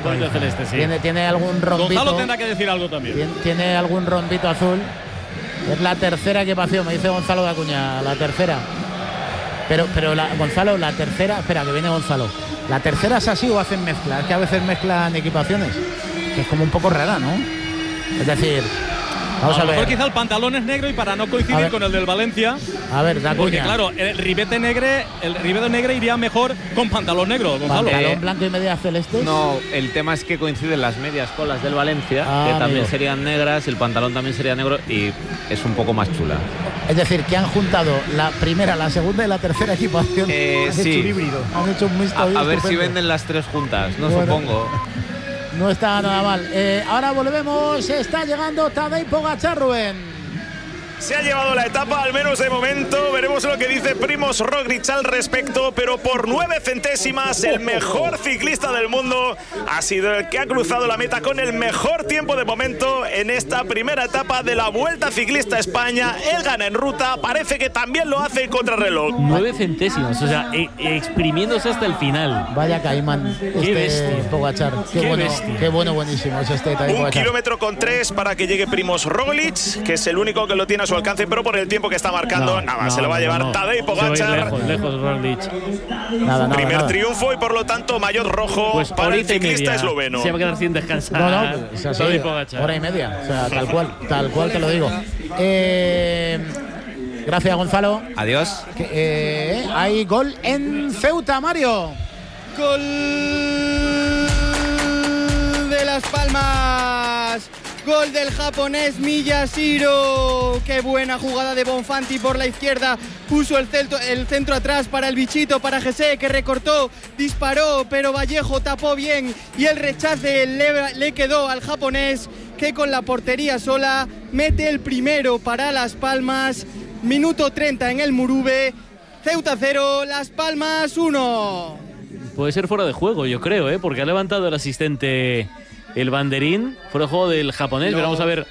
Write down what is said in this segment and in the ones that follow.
bonito de celeste, sí. Tiene algún rombito. Gonzalo tendrá que decir algo también. Tiene algún rombito azul. Es la tercera equipación, me dice Gonzalo de Acuña, la tercera. Pero Gonzalo, la tercera, espera, que viene Gonzalo. ¿La tercera es así o hacen mezcla? Es que a veces mezclan equipaciones, que es como un poco rara, ¿no? Es decir, vamos a ver. A lo mejor quizá el pantalón es negro y para no coincidir con el del Valencia. A ver, da porque claro, el ribete negro iría mejor con pantalón negro, Gonzalo. ¿Pantalón blanco y medias celestes? No, el tema es que coinciden las medias con las del Valencia, que también serían negras, el pantalón también sería negro y es un poco más chula. Es decir, que han juntado la primera, la segunda y la tercera equipación. Sí. Hecho un híbrido. Han hecho un mixto. A ver si venden las tres juntas, supongo. No está nada mal. Ahora volvemos. Está llegando Tadej Pogačar, Rubén. Se ha llevado la etapa, al menos de momento. Veremos lo que dice Primož Roglič al respecto, pero por 9 centésimas el mejor ciclista del mundo ha sido el que ha cruzado la meta con el mejor tiempo de momento en esta primera etapa de la Vuelta Ciclista a España. Él gana en ruta, parece que también lo hace en contrarreloj. 9 centésimas, o sea, exprimiéndose hasta el final. Vaya caimán, Pogačar. Qué bueno, buenísimo es este Tadej Pogačar. 1 kilómetro con 3 para que llegue Primož Roglič, que es el único que lo tiene a su alcance, pero por el tiempo que está marcando, se lo va a llevar Tadej Pogačar. Lejos Roglič. Primer triunfo y por lo tanto maillot rojo pues para el ciclista esloveno. Se va a quedar sin descansar. Pues así, hora y media. O sea, tal cual te lo digo. Gracias, Gonzalo. Adiós. Hay gol en Ceuta, Mario. Gol de Las Palmas. Gol del japonés Miyashiro. Qué buena jugada de Bonfanti por la izquierda. Puso el centro atrás para el bichito, para Gese, que recortó, disparó, pero Vallejo tapó bien. Y el rechace le quedó al japonés, que con la portería sola mete el primero para Las Palmas. Minuto 30 en el Murube. Ceuta 0, Las Palmas 1. Puede ser fuera de juego, yo creo, porque ha levantado el asistente el banderín. Fuera de juego del japonés, pero vamos a ver.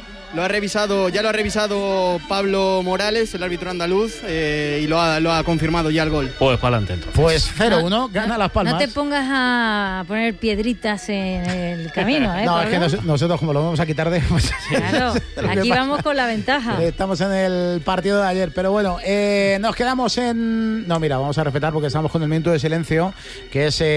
Ya lo ha revisado Pablo Morales, el árbitro andaluz, y lo ha confirmado ya el gol. Pues para adelante entonces. Pues 0-1, gana Las Palmas. No te pongas a poner piedritas en el camino, ¿eh? No, es que nosotros como lo vamos a quitar de... Pues, claro, aquí vamos con la ventaja. Estamos en el partido de ayer, pero bueno, nos quedamos en... No, mira, vamos a respetar porque estamos con el minuto de silencio, que es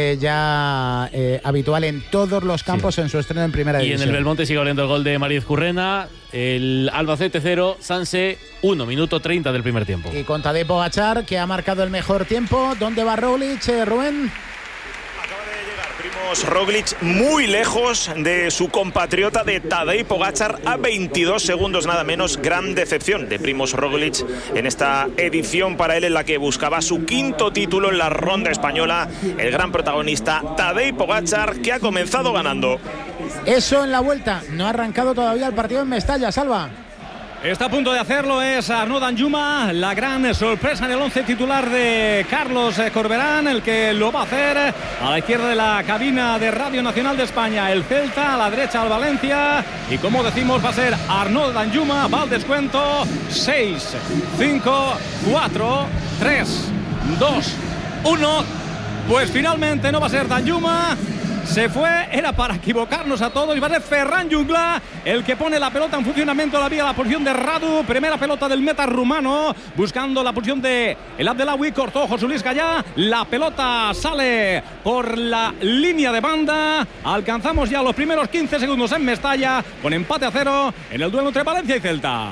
ya habitual en todos los campos en su estreno en primera división. Y en el Belmonte sigue abriendo el gol de Mariz Currena. El Albacete 0, Sanse 1, minuto 30 del primer tiempo. Y con Tadej Pogačar, que ha marcado el mejor tiempo. ¿Dónde va Roglič, Rubén? Acaba de llegar Primož Roglič muy lejos de su compatriota de Tadej Pogačar a 22 segundos nada menos. Gran decepción de Primož Roglič en esta edición para él, en la que buscaba su quinto título en la ronda española. El gran protagonista Tadej Pogačar, que ha comenzado ganando. Eso en la vuelta. No ha arrancado todavía el partido en Mestalla, Salva. Está a punto de hacerlo, es Arnaud Danjuma, la gran sorpresa en el 11 titular de Carlos Corberán, el que lo va a hacer a la izquierda de la cabina de Radio Nacional de España. El Celta, a la derecha el Valencia, y como decimos va a ser Arnaud Danjuma. Va al descuento. 6, 5, 4, 3, 2, 1. Pues finalmente no va a ser Danjuma. Se fue, era para equivocarnos a todos, y va a ser Ferran Jungla el que pone la pelota en funcionamiento, la vía, la posición de Radu. Primera pelota del meta rumano, buscando la posición de el Abdelawi. Cortó José Luis Gallá, la pelota sale por la línea de banda. Alcanzamos ya los primeros 15 segundos en Mestalla, con empate a 0 en el duelo entre Valencia y Celta.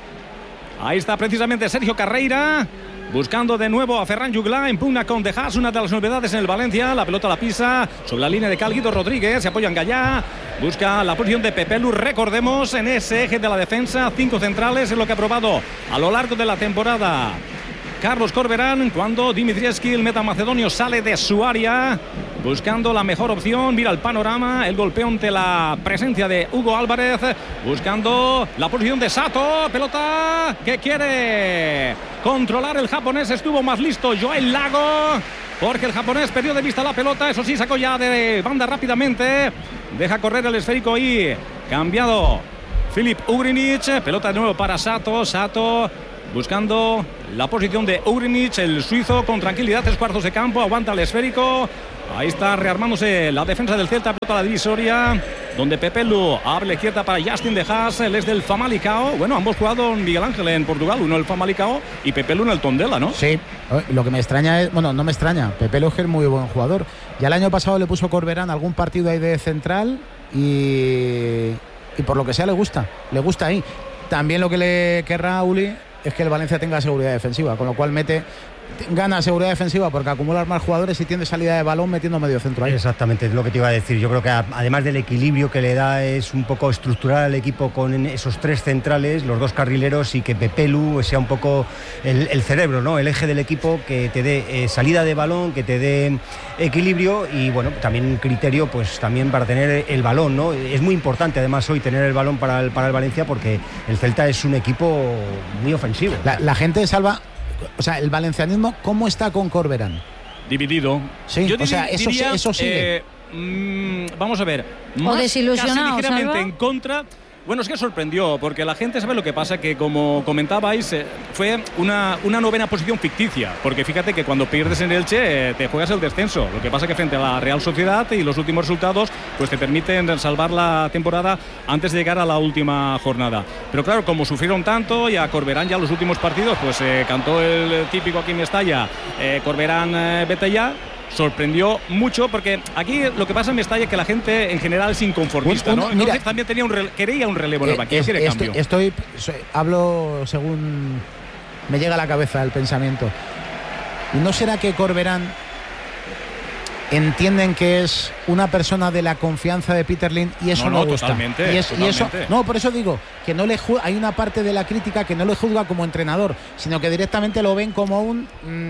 Ahí está precisamente Sergio Carreira, buscando de nuevo a Ferran Jungla. Impugna con De Haas, una de las novedades en el Valencia. La pelota la pisa sobre la línea de Guido Rodríguez. Se apoya en Gallá. Busca la posición de Pepelu. Recordemos, en ese eje de la defensa, 5 centrales es lo que ha probado a lo largo de la temporada Carlos Corberán, cuando Dimitrievski, el meta macedonio, sale de su área buscando la mejor opción. Mira el panorama, el golpeo ante la presencia de Hugo Álvarez, buscando la posición de Sato. Pelota que quiere controlar el japonés. Estuvo más listo Joel Lago, porque el japonés perdió de vista la pelota. Eso sí, sacó ya de banda rápidamente. Deja correr el esférico y cambiado Filip Ugrinic. Pelota de nuevo para Sato. Sato buscando la posición de Ugrinic, el suizo, con tranquilidad, 3 cuartos de campo. Aguanta el esférico. Ahí está rearmándose la defensa del Celta, pelota a la divisoria, donde Pepe Lu abre la izquierda para Justin de Haas, él es del Famalicão. Bueno, ambos jugado en Miguel Ángel en Portugal, uno en el Famalicão y Pepe Lu en el Tondela, ¿no? Sí, lo que me extraña es, bueno, no me extraña, Pepe Lu es muy buen jugador. Ya el año pasado le puso Corberán algún partido ahí de central y por lo que sea le gusta ahí. También lo que le querrá a Uli es que el Valencia tenga seguridad defensiva, con lo cual gana seguridad defensiva porque acumular más jugadores y tiene salida de balón metiendo medio centro ahí. Exactamente, es lo que te iba a decir. Yo creo que además del equilibrio que le da, es un poco estructurar al equipo con esos 3 centrales, los 2 carrileros, y que Pepe Lu sea un poco el cerebro, ¿no? El eje del equipo, que te dé salida de balón, que te dé equilibrio y bueno, también criterio, pues también para tener el balón, ¿no? Es muy importante además hoy tener el balón para el Valencia, porque el Celta es un equipo muy ofensivo. La gente salva. O sea, el valencianismo, ¿cómo está con Corberán? Dividido. Sí, yo diría, eso sigue. Vamos a ver. O desilusionado, casi ligeramente Salva. en contra. Bueno, es que sorprendió, porque la gente sabe lo que pasa, que como comentabais, fue una novena posición ficticia, porque fíjate que cuando pierdes en Elche te juegas el descenso. Lo que pasa que frente a la Real Sociedad y los últimos resultados pues te permiten salvar la temporada antes de llegar a la última jornada. Pero claro, como sufrieron tanto y a Corberán ya los últimos partidos, pues cantó el típico aquí en Mestalla, Corberán, vete ya. Sorprendió mucho, porque aquí lo que pasa en Mestalla es que la gente en general es inconformista, ¿no? Entonces mira, también quería un relevo en el banquillo, quiere cambio. Hablo según me llega a la cabeza el pensamiento. ¿No será que Corberán entienden que es una persona de la confianza de Peter Lim y eso no gusta? Totalmente, y eso, no, por eso digo que no le hay una parte de la crítica que no le juzga como entrenador, sino que directamente lo ven como un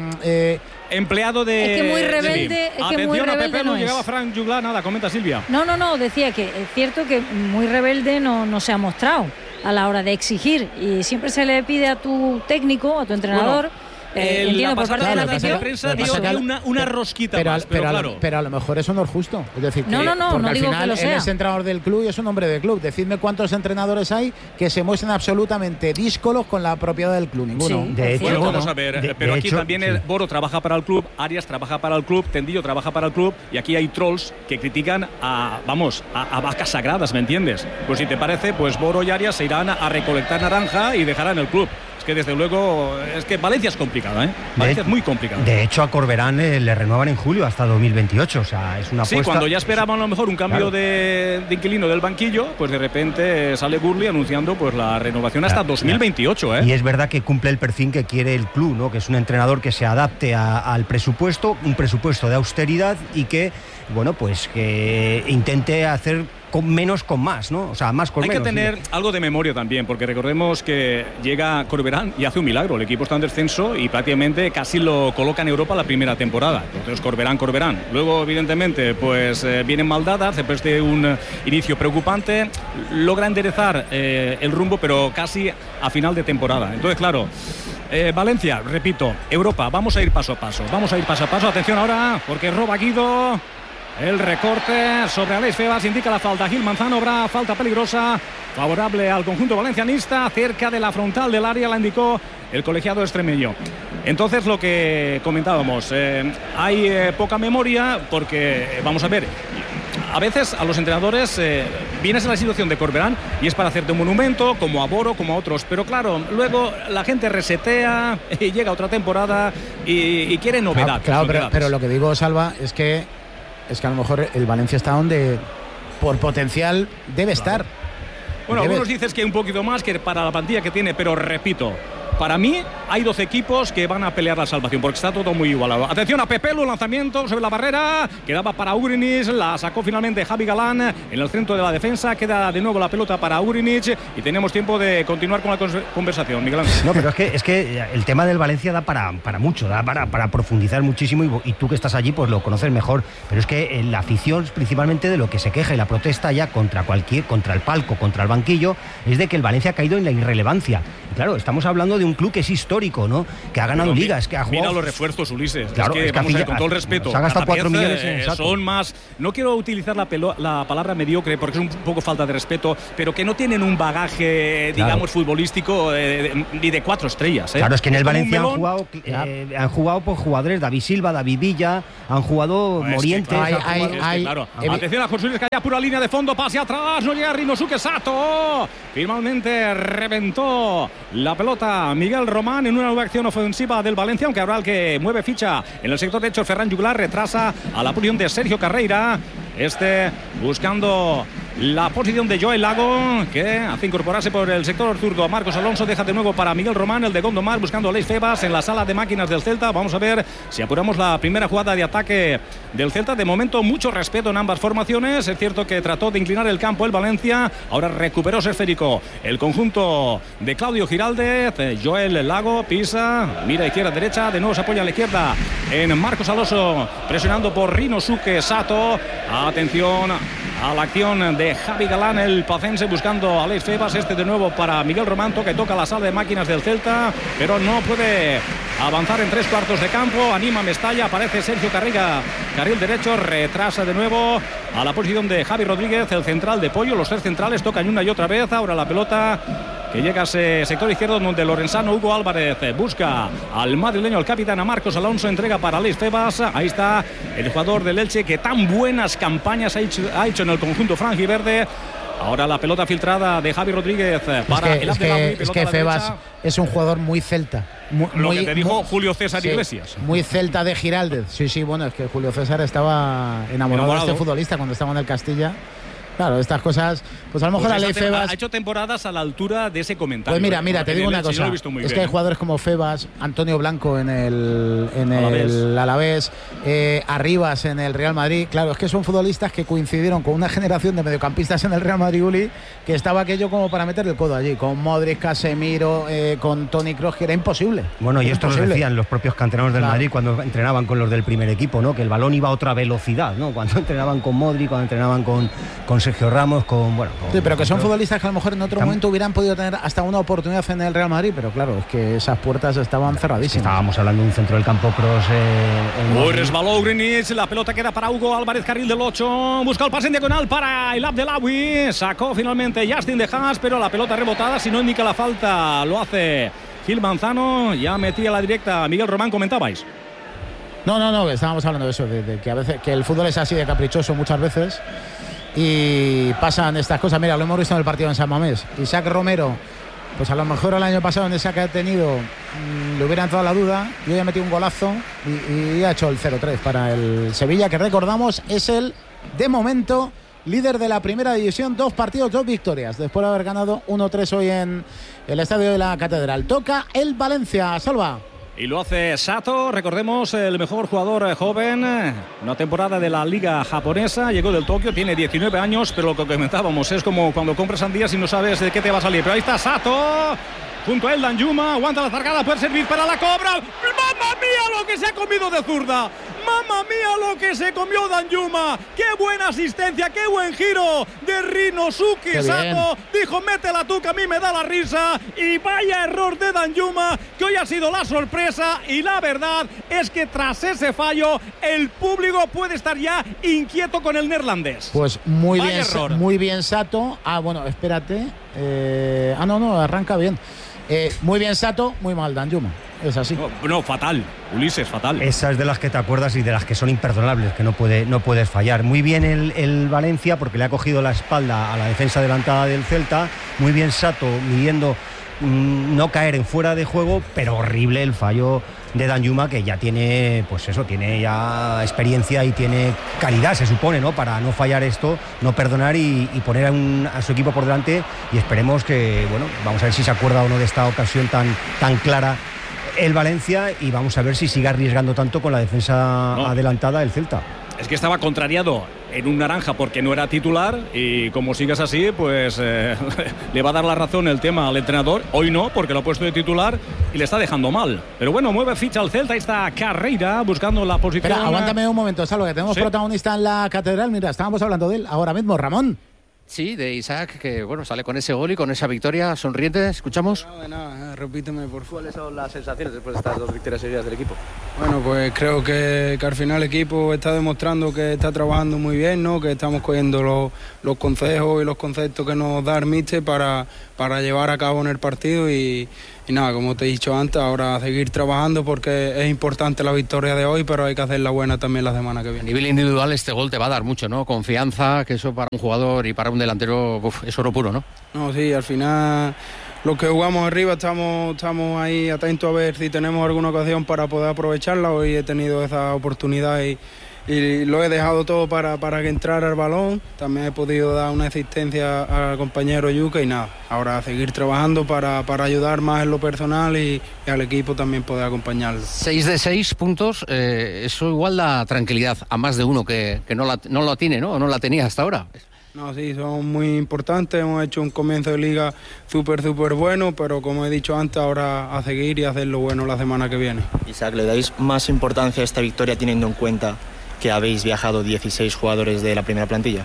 empleado de. Es que muy rebelde. Es que atención, muy rebelde a Pepe no llegaba es. Frank Juglar, nada, comenta Silvia. No, decía que es cierto que muy rebelde no se ha mostrado a la hora de exigir, y siempre se le pide a tu técnico, a tu entrenador. Entiendo por parte de la prensa dio una rosquita pero a lo mejor eso no es justo. Es decir, no al digo final que lo sea. Él es entrenador del club y es un hombre del club. Decidme cuántos entrenadores hay que se muestren absolutamente díscolos con la propiedad del club. Ninguno. Sí, de hecho, bueno, vamos a ver, pero aquí también Boro trabaja para el club, Arias trabaja para el club, Tendillo trabaja para el club, y aquí hay trolls que critican a vacas sagradas, ¿me entiendes? Pues si te parece, pues Boro y Arias se irán a recolectar naranja y dejarán el club. Es que desde luego, es que Valencia es complicada, ¿eh? Valencia es muy complicada. De hecho, a Corberán le renuevan en julio hasta 2028, o sea, es una apuesta. Sí, cuando ya esperaban a lo mejor un cambio de inquilino del banquillo, pues de repente sale Gurley anunciando pues la renovación hasta 2028, ¿eh? Y es verdad que cumple el perfil que quiere el club, ¿no? Que es un entrenador que se adapte al presupuesto, un presupuesto de austeridad, y que, bueno, pues que intente hacer menos con más, ¿no? O sea, más con menos. Hay que tener algo de memoria también, porque recordemos que llega Corberán y hace un milagro. El equipo está en descenso y prácticamente casi lo coloca en Europa la primera temporada. Entonces, Corberán. Luego, evidentemente, pues vienen maldadas, se preste un inicio preocupante, logra enderezar el rumbo, pero casi a final de temporada. Entonces, claro, Valencia, repito, Europa, vamos a ir paso a paso. Atención ahora, porque roba Guido. El recorte sobre Alex Febas indica la falta. Gil Manzano, habrá falta peligrosa favorable al conjunto valencianista. Cerca de la frontal del área la indicó el colegiado extremeño. Entonces, lo que comentábamos, hay poca memoria, porque, vamos a ver, a veces a los entrenadores vienes a la situación de Corberán y es para hacerte un monumento, como a Boro, como a otros, pero claro, luego la gente resetea y llega otra temporada y quiere novedad. Claro, pero lo que digo, Salva, es que a lo mejor el Valencia está donde por potencial debe estar. Bueno, algunos dices que un poquito más que para la plantilla que tiene, pero repito, para mí hay 12 equipos que van a pelear la salvación, porque está todo muy igualado. Atención a Pepelu, lanzamiento sobre la barrera, quedaba para Ugrinich, la sacó finalmente Javi Galán en el centro de la defensa, queda de nuevo la pelota para Ugrinich y tenemos tiempo de continuar con la conversación, Miguel Ángel. No, pero es que el tema del Valencia da para mucho, da para profundizar muchísimo, y tú que estás allí pues lo conoces mejor, pero es que la afición, principalmente de lo que se queja y la protesta ya contra el palco, contra el banquillo, es de que el Valencia ha caído en la irrelevancia. Y claro, estamos hablando de un club que es histórico, ¿no? Que ha ganado ligas, que ha jugado. Mira los refuerzos, Ulises. Claro, es que vamos a ver, con todo el respeto. Se ha gastado 4 millones en Sato. Son más. No quiero utilizar la palabra mediocre porque es un poco falta de respeto, pero que no tienen un bagaje, digamos, futbolístico ni de 4 estrellas. Claro, es que en el Valencia han jugado por jugadores, David Silva, David Villa, han jugado Morientes. Claro. Atención a Josué, que haya pura línea de fondo, pase atrás, no llega Rinosuke Sato. Finalmente reventó la pelota Miguel Román en una nueva acción ofensiva del Valencia, aunque habrá el que mueve ficha en el sector derecho. Ferran Juglar retrasa a la posición de Sergio Carreira. Buscando la posición de Joel Lago, que hace incorporarse por el sector zurdo a Marcos Alonso. Deja de nuevo para Miguel Román, el de Gondomar, buscando a Leis Febas en la sala de máquinas del Celta. Vamos a ver si apuramos la primera jugada de ataque del Celta. De momento, mucho respeto en ambas formaciones. Es cierto que trató de inclinar el campo el Valencia. Ahora recuperó ese esférico el conjunto de Claudio Giraldez. Joel Lago pisa, mira izquierda, derecha. De nuevo se apoya a la izquierda en Marcos Alonso, presionando por Rinosuke Sato. Atención a la acción de Javi Galán, el pacense, buscando a Leis Febas. De nuevo para Miguel Román, que toca la sala de máquinas del Celta, pero no puede avanzar en 3/4 de campo. Anima Mestalla, aparece Sergio Carreira, carril derecho, retrasa de nuevo a la posición de Javi Rodríguez, el central de Pollo. Los 3 centrales tocan una y otra vez. Ahora la pelota que llega a ese sector izquierdo, donde Lorenzano Hugo Álvarez busca al madrileño, al capitán, a Marcos Alonso. Entrega para Leis Febas. Ahí está el jugador del Elche, que tan buenas campañas ha hecho en el conjunto franjiverde. Ahora la pelota filtrada de Javi Rodríguez para el es que Febas es un jugador muy celta. Lo que te dijo Julio César Iglesias. Muy celta de Giraldez. Sí, bueno, es que Julio César estaba enamorado de este futbolista cuando estaba en el Castilla. Claro, estas cosas, pues a lo mejor a Leis Febas ha hecho temporadas a la altura de ese comentario. Pues mira, te digo una cosa, es que hay jugadores como Febas, Antonio Blanco en el Alavés, Arribas en el Real Madrid. Claro, es que son futbolistas que coincidieron con una generación de mediocampistas en el Real Madrid, Uli, que estaba aquello como para meter el codo allí, con Modric, Casemiro, con Toni Kroos, que era imposible. Bueno, y esto lo decían los propios canteranos del Madrid cuando entrenaban con los del primer equipo, ¿no? Que el balón iba a otra velocidad, ¿no? Cuando entrenaban con Modric, cuando entrenaban con Sergio Ramos, sí, pero que son futbolistas que a lo mejor en otro momento hubieran podido tener hasta una oportunidad en el Real Madrid, pero claro, es que esas puertas estaban cerradísimas. Estábamos hablando de un centro del campo, Kroos. Muy resbaló Greenwich, la pelota queda para Hugo Álvarez, carril del 8, busca el pase en diagonal para el Abdelawi, sacó finalmente Justin de Haas, pero la pelota rebotada, si no indica la falta, lo hace Gil Manzano. Ya metía la directa Miguel Román, comentabais. No, estábamos hablando de eso, de que a veces que el fútbol es así de caprichoso muchas veces. Y pasan estas cosas. Mira, lo hemos visto en el partido en San Mamés. Isaac Romero, pues a lo mejor el año pasado en esa que ha tenido le hubiera entrado la duda. Yo ya metí un golazo y ha hecho el 0-3 para el Sevilla, que recordamos es el, de momento, líder de la primera división. 2 partidos, 2 victorias, después de haber ganado 1-3 hoy en el estadio de la Catedral. Toca el Valencia, Salva. Y lo hace Sato, recordemos, el mejor jugador joven, una temporada de la liga japonesa, llegó del Tokio, tiene 19 años, pero lo que comentábamos es como cuando compras sandías y no sabes de qué te va a salir. Pero ahí está Sato, junto a él Danjuma, aguanta la zargada, puede servir para la cobra. ¡Mamma mía lo que se ha comido de zurda! ¡Mamma mía lo que se comió Danjuma! ¡Qué buena asistencia, qué buen giro de Rinosuke Sato! Dijo, métela tú que a mí me da la risa. Y vaya error de Danjuma, que hoy ha sido la sorpresa. Y la verdad es que tras ese fallo, el público puede estar ya inquieto con el neerlandés. Pues muy bien Sato. Bueno, espérate. No, arranca bien. Muy bien Sato, muy mal Danjuma. Es así. No, fatal, Ulises, fatal. Esas de las que te acuerdas y de las que son imperdonables, que no puedes fallar. Muy bien el Valencia, porque le ha cogido la espalda a la defensa adelantada del Celta. Muy bien Sato, midiendo no caer en fuera de juego, pero horrible el fallo de Danjuma, que ya tiene, pues eso, tiene ya experiencia y tiene calidad, se supone, ¿no? Para no fallar esto, no perdonar y poner a su equipo por delante. Y esperemos que, bueno, vamos a ver si se acuerda o no de esta ocasión tan clara el Valencia, y vamos a ver si sigue arriesgando tanto con la defensa adelantada el Celta. Es que estaba contrariado en un naranja porque no era titular, y como sigas así, pues le va a dar la razón el tema al entrenador. Hoy no, porque lo ha puesto de titular y le está dejando mal. Pero bueno, mueve ficha al Celta. Ahí está Carreira buscando la posición. Espera, aguántame un momento, Salvo, que tenemos protagonista en la Catedral. Mira, estábamos hablando de él ahora mismo, Ramón. Sí, de Isaac, que bueno, sale con ese gol y con esa victoria sonriente. ¿Escuchamos? No, de nada, repíteme por favor. ¿Cuáles son las sensaciones después de estas 2 victorias seguidas del equipo? Bueno, pues creo que al final el equipo está demostrando que está trabajando muy bien, ¿no? Que estamos cogiendo los consejos y los conceptos que nos da el míster para llevar a cabo en el partido y nada, como te he dicho antes, ahora a seguir trabajando porque es importante la victoria de hoy, pero hay que hacerla buena también la semana que viene. A nivel individual este gol te va a dar mucho, ¿no? Confianza, que eso para un jugador y para un delantero es oro puro, ¿no? No, sí, al final los que jugamos arriba estamos ahí atentos a ver si tenemos alguna ocasión para poder aprovecharla. Hoy he tenido esa oportunidad y lo he dejado todo para que entrara el balón. También he podido dar una asistencia al compañero Yuka y nada, ahora a seguir trabajando para ayudar más en lo personal y al equipo también poder acompañarlo. 6 de 6 puntos, eso igual da tranquilidad a más de uno que no la tiene, ¿no? O no la tenía hasta ahora. No, sí, son muy importantes, hemos hecho un comienzo de liga súper bueno, pero como he dicho antes, ahora a seguir y hacer lo bueno la semana que viene. Isaac, ¿le dais más importancia a esta victoria teniendo en cuenta que habéis viajado 16 jugadores de la primera plantilla?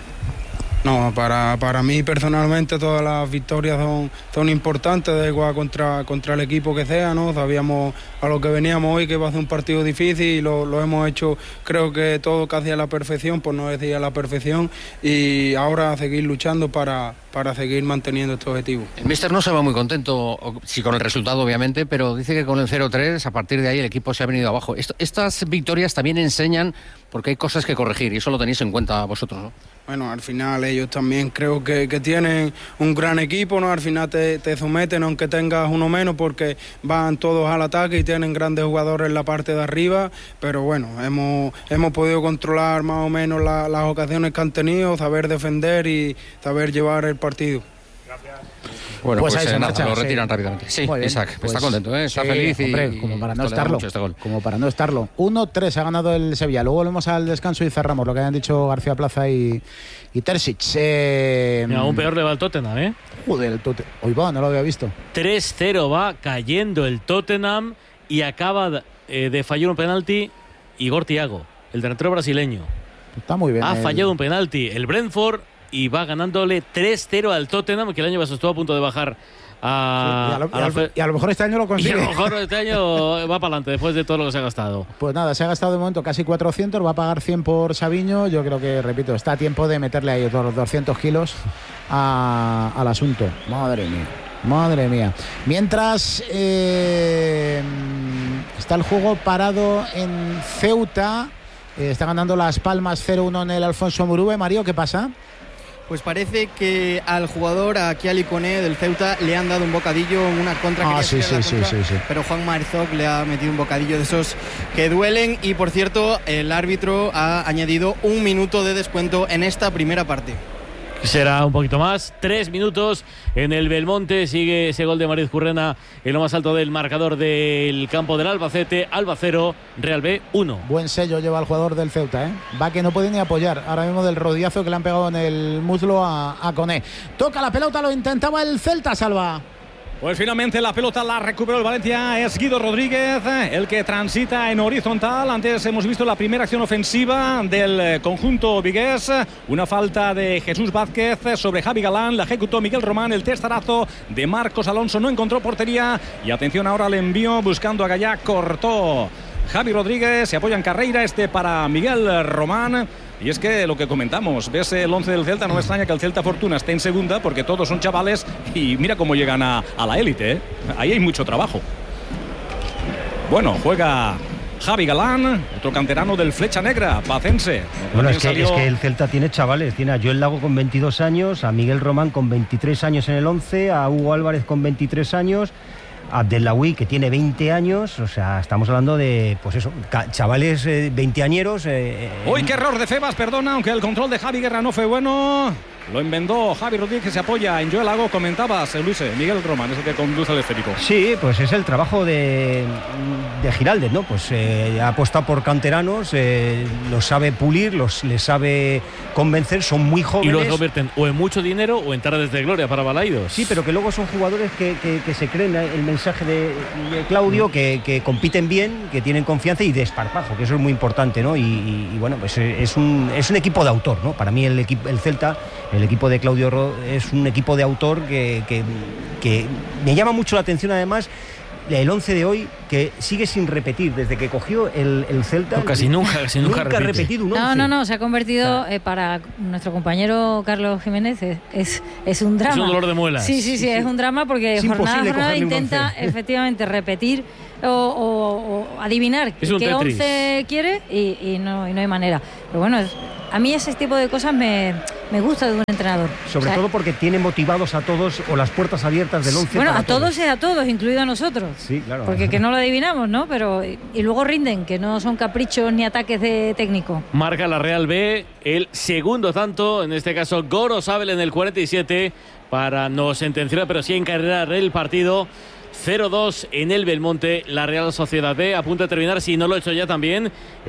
No, para mí personalmente todas las victorias son importantes, da igual contra el equipo que sea, ¿no? Sabíamos a lo que veníamos hoy que iba a ser un partido difícil y lo hemos hecho, creo que todo casi a la perfección, por no decir a la perfección, y ahora a seguir luchando para seguir manteniendo este objetivo. El míster no se va muy contento, sí, con el resultado obviamente, pero dice que con el 0-3 a partir de ahí el equipo se ha venido abajo. Estas victorias también enseñan porque hay cosas que corregir y eso lo tenéis en cuenta vosotros, ¿no? Bueno, al final ellos también creo que tienen un gran equipo, ¿no? Al final te someten aunque tengas uno menos porque van todos al ataque y tienen grandes jugadores en la parte de arriba, pero bueno, hemos podido controlar más o menos las ocasiones que han tenido, saber defender y saber llevar el partido. Gracias. Bueno, pues ahí se marcha, lo retiran rápidamente. Sí, Isaac, pues está contento, está feliz hombre, como para no estarlo. Este gol. Como para no estarlo. 1-3 ha ganado el Sevilla. Luego volvemos al descanso y cerramos lo que hayan dicho García Plaza y Terzic. Aún peor le va el Tottenham, ¿eh? Joder, el Tottenham. Hoy va, no lo había visto. 3-0 va cayendo el Tottenham y acaba de fallar un penalti Igor Thiago, el delantero brasileño. Está muy bien. Ha fallado un penalti el Brentford y va ganándole 3-0 al Tottenham, que el año pasado estuvo a punto de bajar y a lo mejor este año lo consigue. Y a lo mejor este año va para adelante después de todo lo que se ha gastado. Pues nada, se ha gastado de momento casi 400, va a pagar 100 por Savinho. Yo creo que, repito, está a tiempo de meterle ahí todos los 200 kilos al asunto. Madre mía. Mientras está el juego parado en Ceuta, está ganando Las Palmas 0-1 en el Alfonso Murube. Mario, ¿qué pasa? Pues parece que al jugador, a Kiali Koné del Ceuta, le han dado un bocadillo en una contra. Sí. Pero Juan Marzok le ha metido un bocadillo de esos que duelen. Y por cierto, el árbitro ha añadido 1 minuto de descuento en esta primera parte. Será un poquito más, 3 minutos en el Belmonte. Sigue ese gol de Mariz Currena en lo más alto del marcador del campo del Albacete. Alba 0, Real B 1. Buen sello lleva el jugador del Ceuta, ¿eh? Va que no puede ni apoyar ahora mismo del rodillazo que le han pegado en el muslo a Koné. Toca la pelota, lo intentaba el Celta, Salva. Pues finalmente la pelota la recuperó el Valencia. Es Guido Rodríguez el que transita en horizontal. Antes hemos visto la primera acción ofensiva del conjunto vigués. Una falta de Jesús Vázquez sobre Javi Galán. La ejecutó Miguel Román. El testarazo de Marcos Alonso no encontró portería. Y atención ahora al envío buscando a Gallá. Cortó Javi Rodríguez. Se apoya en carrera para Miguel Román. Y es que lo que comentamos, ves el 11 del Celta, no me extraña que el Celta Fortuna esté en segunda porque todos son chavales y mira cómo llegan a la élite, ¿eh? Ahí hay mucho trabajo. Bueno, juega Javi Galán, otro canterano del Flecha Negra, pacense. Bueno, es que el Celta tiene chavales, tiene a Joel Lago con 22 años, a Miguel Román con 23 años en el 11, a Hugo Álvarez con 23 años, Abdellaoui, que tiene 20 años, o sea, estamos hablando de, pues eso, chavales veinteañeros. ¡Uy, qué error de Febas! Perdona, aunque el control de Javi Guerra no fue bueno. Lo inventó Javi Rodríguez, que se apoya en Joel Lago. Comentabas, Luis, Miguel Román es el que conduce el esférico. Sí, pues es el trabajo de Giraldez, ¿no? Pues ha apostado por canteranos, los sabe pulir, les sabe convencer, son muy jóvenes. Y los convierten o en mucho dinero o en tardes de gloria para Balaidos. Sí, pero que luego son jugadores que se creen el mensaje de Claudio, que compiten bien, que tienen confianza y desparpajo, que eso es muy importante, ¿no? Y bueno, pues es un equipo de autor, ¿no? Para mí el Celta El equipo de Claudio es un equipo de autor que me llama mucho la atención, además, el 11 de hoy, que sigue sin repetir desde que cogió el Celta. No, casi nunca ha repetido un 11. No, se ha convertido, para nuestro compañero Carlos Jiménez, es un drama. Es un dolor de muelas. Sí, es un drama porque jornada intenta efectivamente repetir o adivinar qué 11 quiere y no hay manera. Pero bueno, a mí ese tipo de cosas me gusta de un entrenador. Sobre todo porque tiene motivados a todos, o las puertas abiertas del 11. Bueno, a todos es a todos, incluido a nosotros. Sí, claro. Porque que no lo adivinamos, ¿no? Pero y luego rinden, que no son caprichos ni ataques de técnico. Marca la Real B el segundo tanto, en este caso Gorosabel en el 47, para no sentenciar, pero sí encarrilar el partido. 0-2 en el Belmonte, la Real Sociedad B a punto de terminar, si no lo he hecho ya también,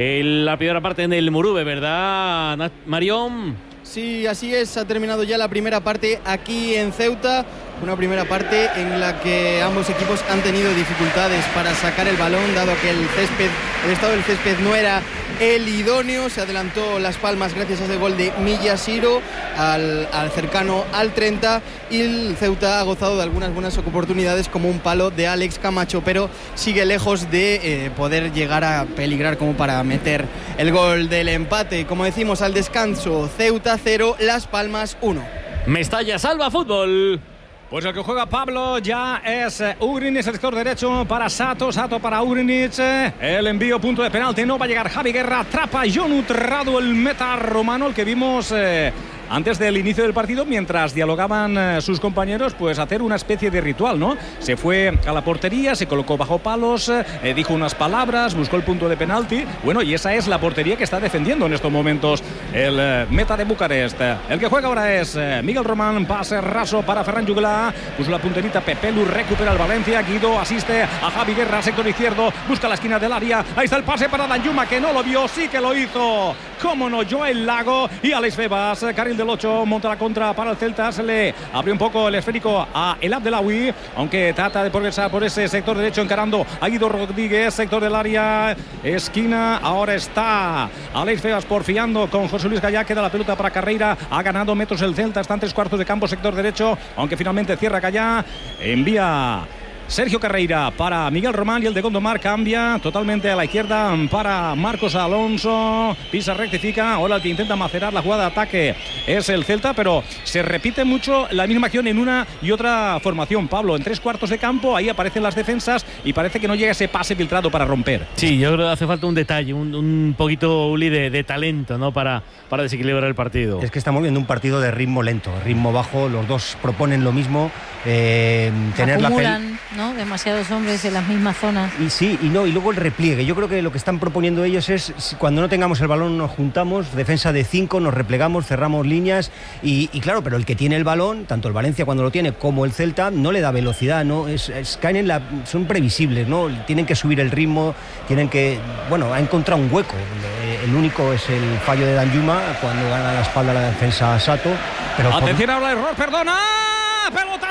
la primera parte en el Murube, ¿verdad, Marión? Sí, así es, ha terminado ya la primera parte aquí en Ceuta, una primera parte en la que ambos equipos han tenido dificultades para sacar el balón, dado que el estado del césped no era el idóneo. Se adelantó Las Palmas gracias a ese gol de Millasiro al cercano al 30, y el Ceuta ha gozado de algunas buenas oportunidades, como un palo de Alex Camacho, pero sigue lejos de poder llegar a peligrar como para meter el gol del empate. Como decimos, al descanso, Ceuta 0, Las Palmas 1. Mestalla Salva Fútbol. Pues el que juega Pablo ya es Ugrinic, el sector derecho para Sato para Ugrinic. El envío, punto de penalti, no va a llegar Javi Guerra, atrapa Jonut Radu, el meta romano, el que vimos antes del inicio del partido, mientras dialogaban sus compañeros, pues hacer una especie de ritual, ¿no? Se fue a la portería, se colocó bajo palos, dijo unas palabras, buscó el punto de penalti. Bueno, y esa es la portería que está defendiendo en estos momentos el meta de Bucarest. El que juega ahora es Miguel Román, pase raso para Ferran Juglar, puso la punterita Pepelu, recupera el Valencia, Guido asiste a Javi Guerra, sector izquierdo, busca la esquina del área, ahí está el pase para Danjuma, que no lo vio, sí que lo hizo, cómo no, Joel Lago y Alex Febas, carril del 8, monta la contra para el Celta, se le abrió un poco el esférico a El Abdelawi, aunque trata de progresar por ese sector derecho, encarando a Guido Rodríguez, sector del área, esquina, ahora está Alex Febas porfiando con José Luis Gallá, queda la pelota para Carreira, ha ganado metros el Celta, está en 3/4 de campo, sector derecho, aunque finalmente cierra Gallá, envía Sergio Carreira para Miguel Román, y el de Gondomar cambia totalmente a la izquierda para Marcos Alonso, pisa, rectifica, ahora el que intenta macerar la jugada de ataque es el Celta, pero se repite mucho la misma acción en una y otra formación, Pablo, en 3/4 de campo, ahí aparecen las defensas y parece que no llega ese pase filtrado para romper. Sí, yo creo que hace falta un detalle, un poquito, Uli, de talento, ¿no? Para desequilibrar el partido. Es que estamos viendo un partido de ritmo lento, ritmo bajo, los dos proponen lo mismo, tener acumulan, ¿no? Demasiados hombres en las mismas zonas. Y sí, y luego el repliegue. Yo creo que lo que están proponiendo ellos es, cuando no tengamos el balón nos juntamos, defensa de 5, nos replegamos, cerramos líneas y claro, pero el que tiene el balón, tanto el Valencia cuando lo tiene como el Celta, no le da velocidad, no caen son previsibles, ¿no? Tienen que subir el ritmo, tienen que, bueno, ha encontrado un hueco. El único es el fallo de Danjuma cuando gana la espalda la defensa a Sato. Pero atención, habla error, perdona. Pelota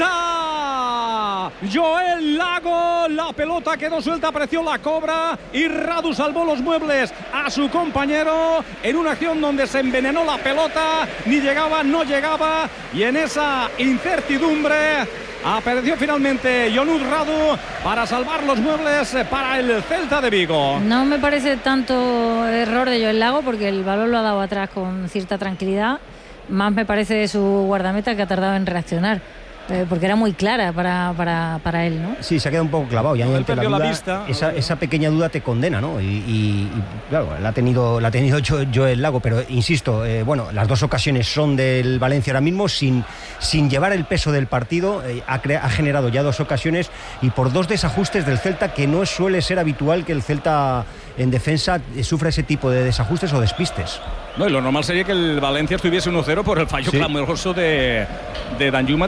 suelta, Joel Lago, la pelota quedó suelta, apareció la cobra y Radu salvó los muebles a su compañero en una acción donde se envenenó la pelota, ni llegaba, no llegaba, y en esa incertidumbre apareció finalmente Jonut Radu para salvar los muebles para el Celta de Vigo. No me parece tanto error de Joel Lago, porque el balón lo ha dado atrás con cierta tranquilidad. Más me parece de su guardameta, que ha tardado en reaccionar, porque era muy clara para él, ¿no? Sí, se ha quedado un poco clavado. Ya ante la duda, esa pequeña duda te condena, ¿no? Y claro, la ha tenido Joel Lago, pero insisto, bueno, las dos ocasiones son del Valencia ahora mismo, sin llevar el peso del partido, ha generado ya dos ocasiones y por dos desajustes del Celta, que no suele ser habitual que el Celta en defensa sufra ese tipo de desajustes o despistes. No, y lo normal sería que el Valencia estuviese 1-0 por el fallo clamoroso de Danjuma después de la